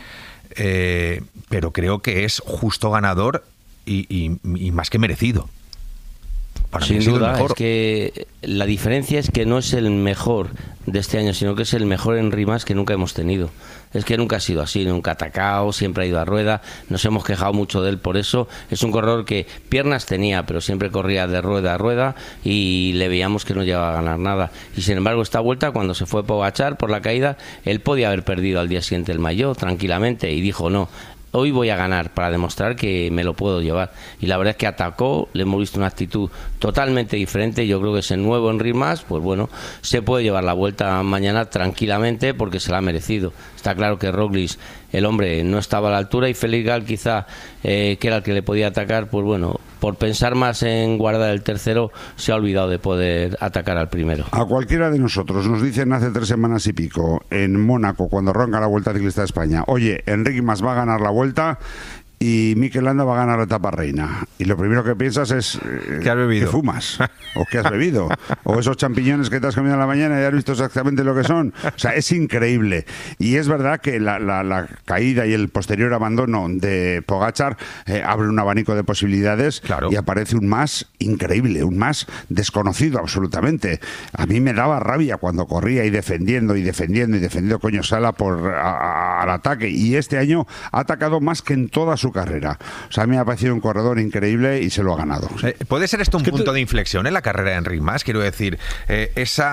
pero creo que es justo ganador y más que merecido. Para Sin mí ha sido duda, el mejor. es que la diferencia es que no es el mejor de este año, sino que es el mejor en rimas que nunca hemos tenido. Es que nunca ha sido así, nunca ha atacado, siempre ha ido a rueda, nos hemos quejado mucho de él por eso. Es un corredor que piernas tenía, pero siempre corría de rueda a rueda y le veíamos que no llegaba a ganar nada. Y sin embargo, esta vuelta, cuando se fue Pogačar por la caída, él podía haber perdido al día siguiente el maillot tranquilamente y dijo no. Hoy voy a ganar para demostrar que me lo puedo llevar. Y la verdad es que atacó, le hemos visto una actitud totalmente diferente. Yo creo que ese nuevo Enric Mas, pues bueno, se puede llevar la vuelta mañana tranquilamente porque se la ha merecido. Está claro que Roglic, el hombre, no estaba a la altura y Félix Gall quizá, que era el que le podía atacar, pues bueno, por pensar más en guardar el tercero, se ha olvidado de poder atacar al primero. A cualquiera de nosotros nos dicen hace 3 semanas y pico, en Mónaco, cuando arranca la Vuelta Ciclista de España, oye, Enric Mas va a ganar la Vuelta y Mikel Landa va a ganar la etapa reina. Y lo primero que piensas es ¿qué has bebido? ¿Qué fumas? ¿O qué has bebido? ¿O esos champiñones que te has comido en la mañana y has visto exactamente lo que son? O sea, es increíble. Y es verdad que la caída y el posterior abandono de Pogačar abre un abanico de posibilidades, claro, y aparece un Mas increíble, un Mas desconocido absolutamente. A mí me daba rabia cuando corría y defendiendo Coño Sala al ataque. Y este año ha atacado más que en toda su carrera. O sea, a mí me ha parecido un corredor increíble y se lo ha ganado. ¿Puede ser esto un punto de inflexión en la carrera de Enric Mas? Quiero decir, esa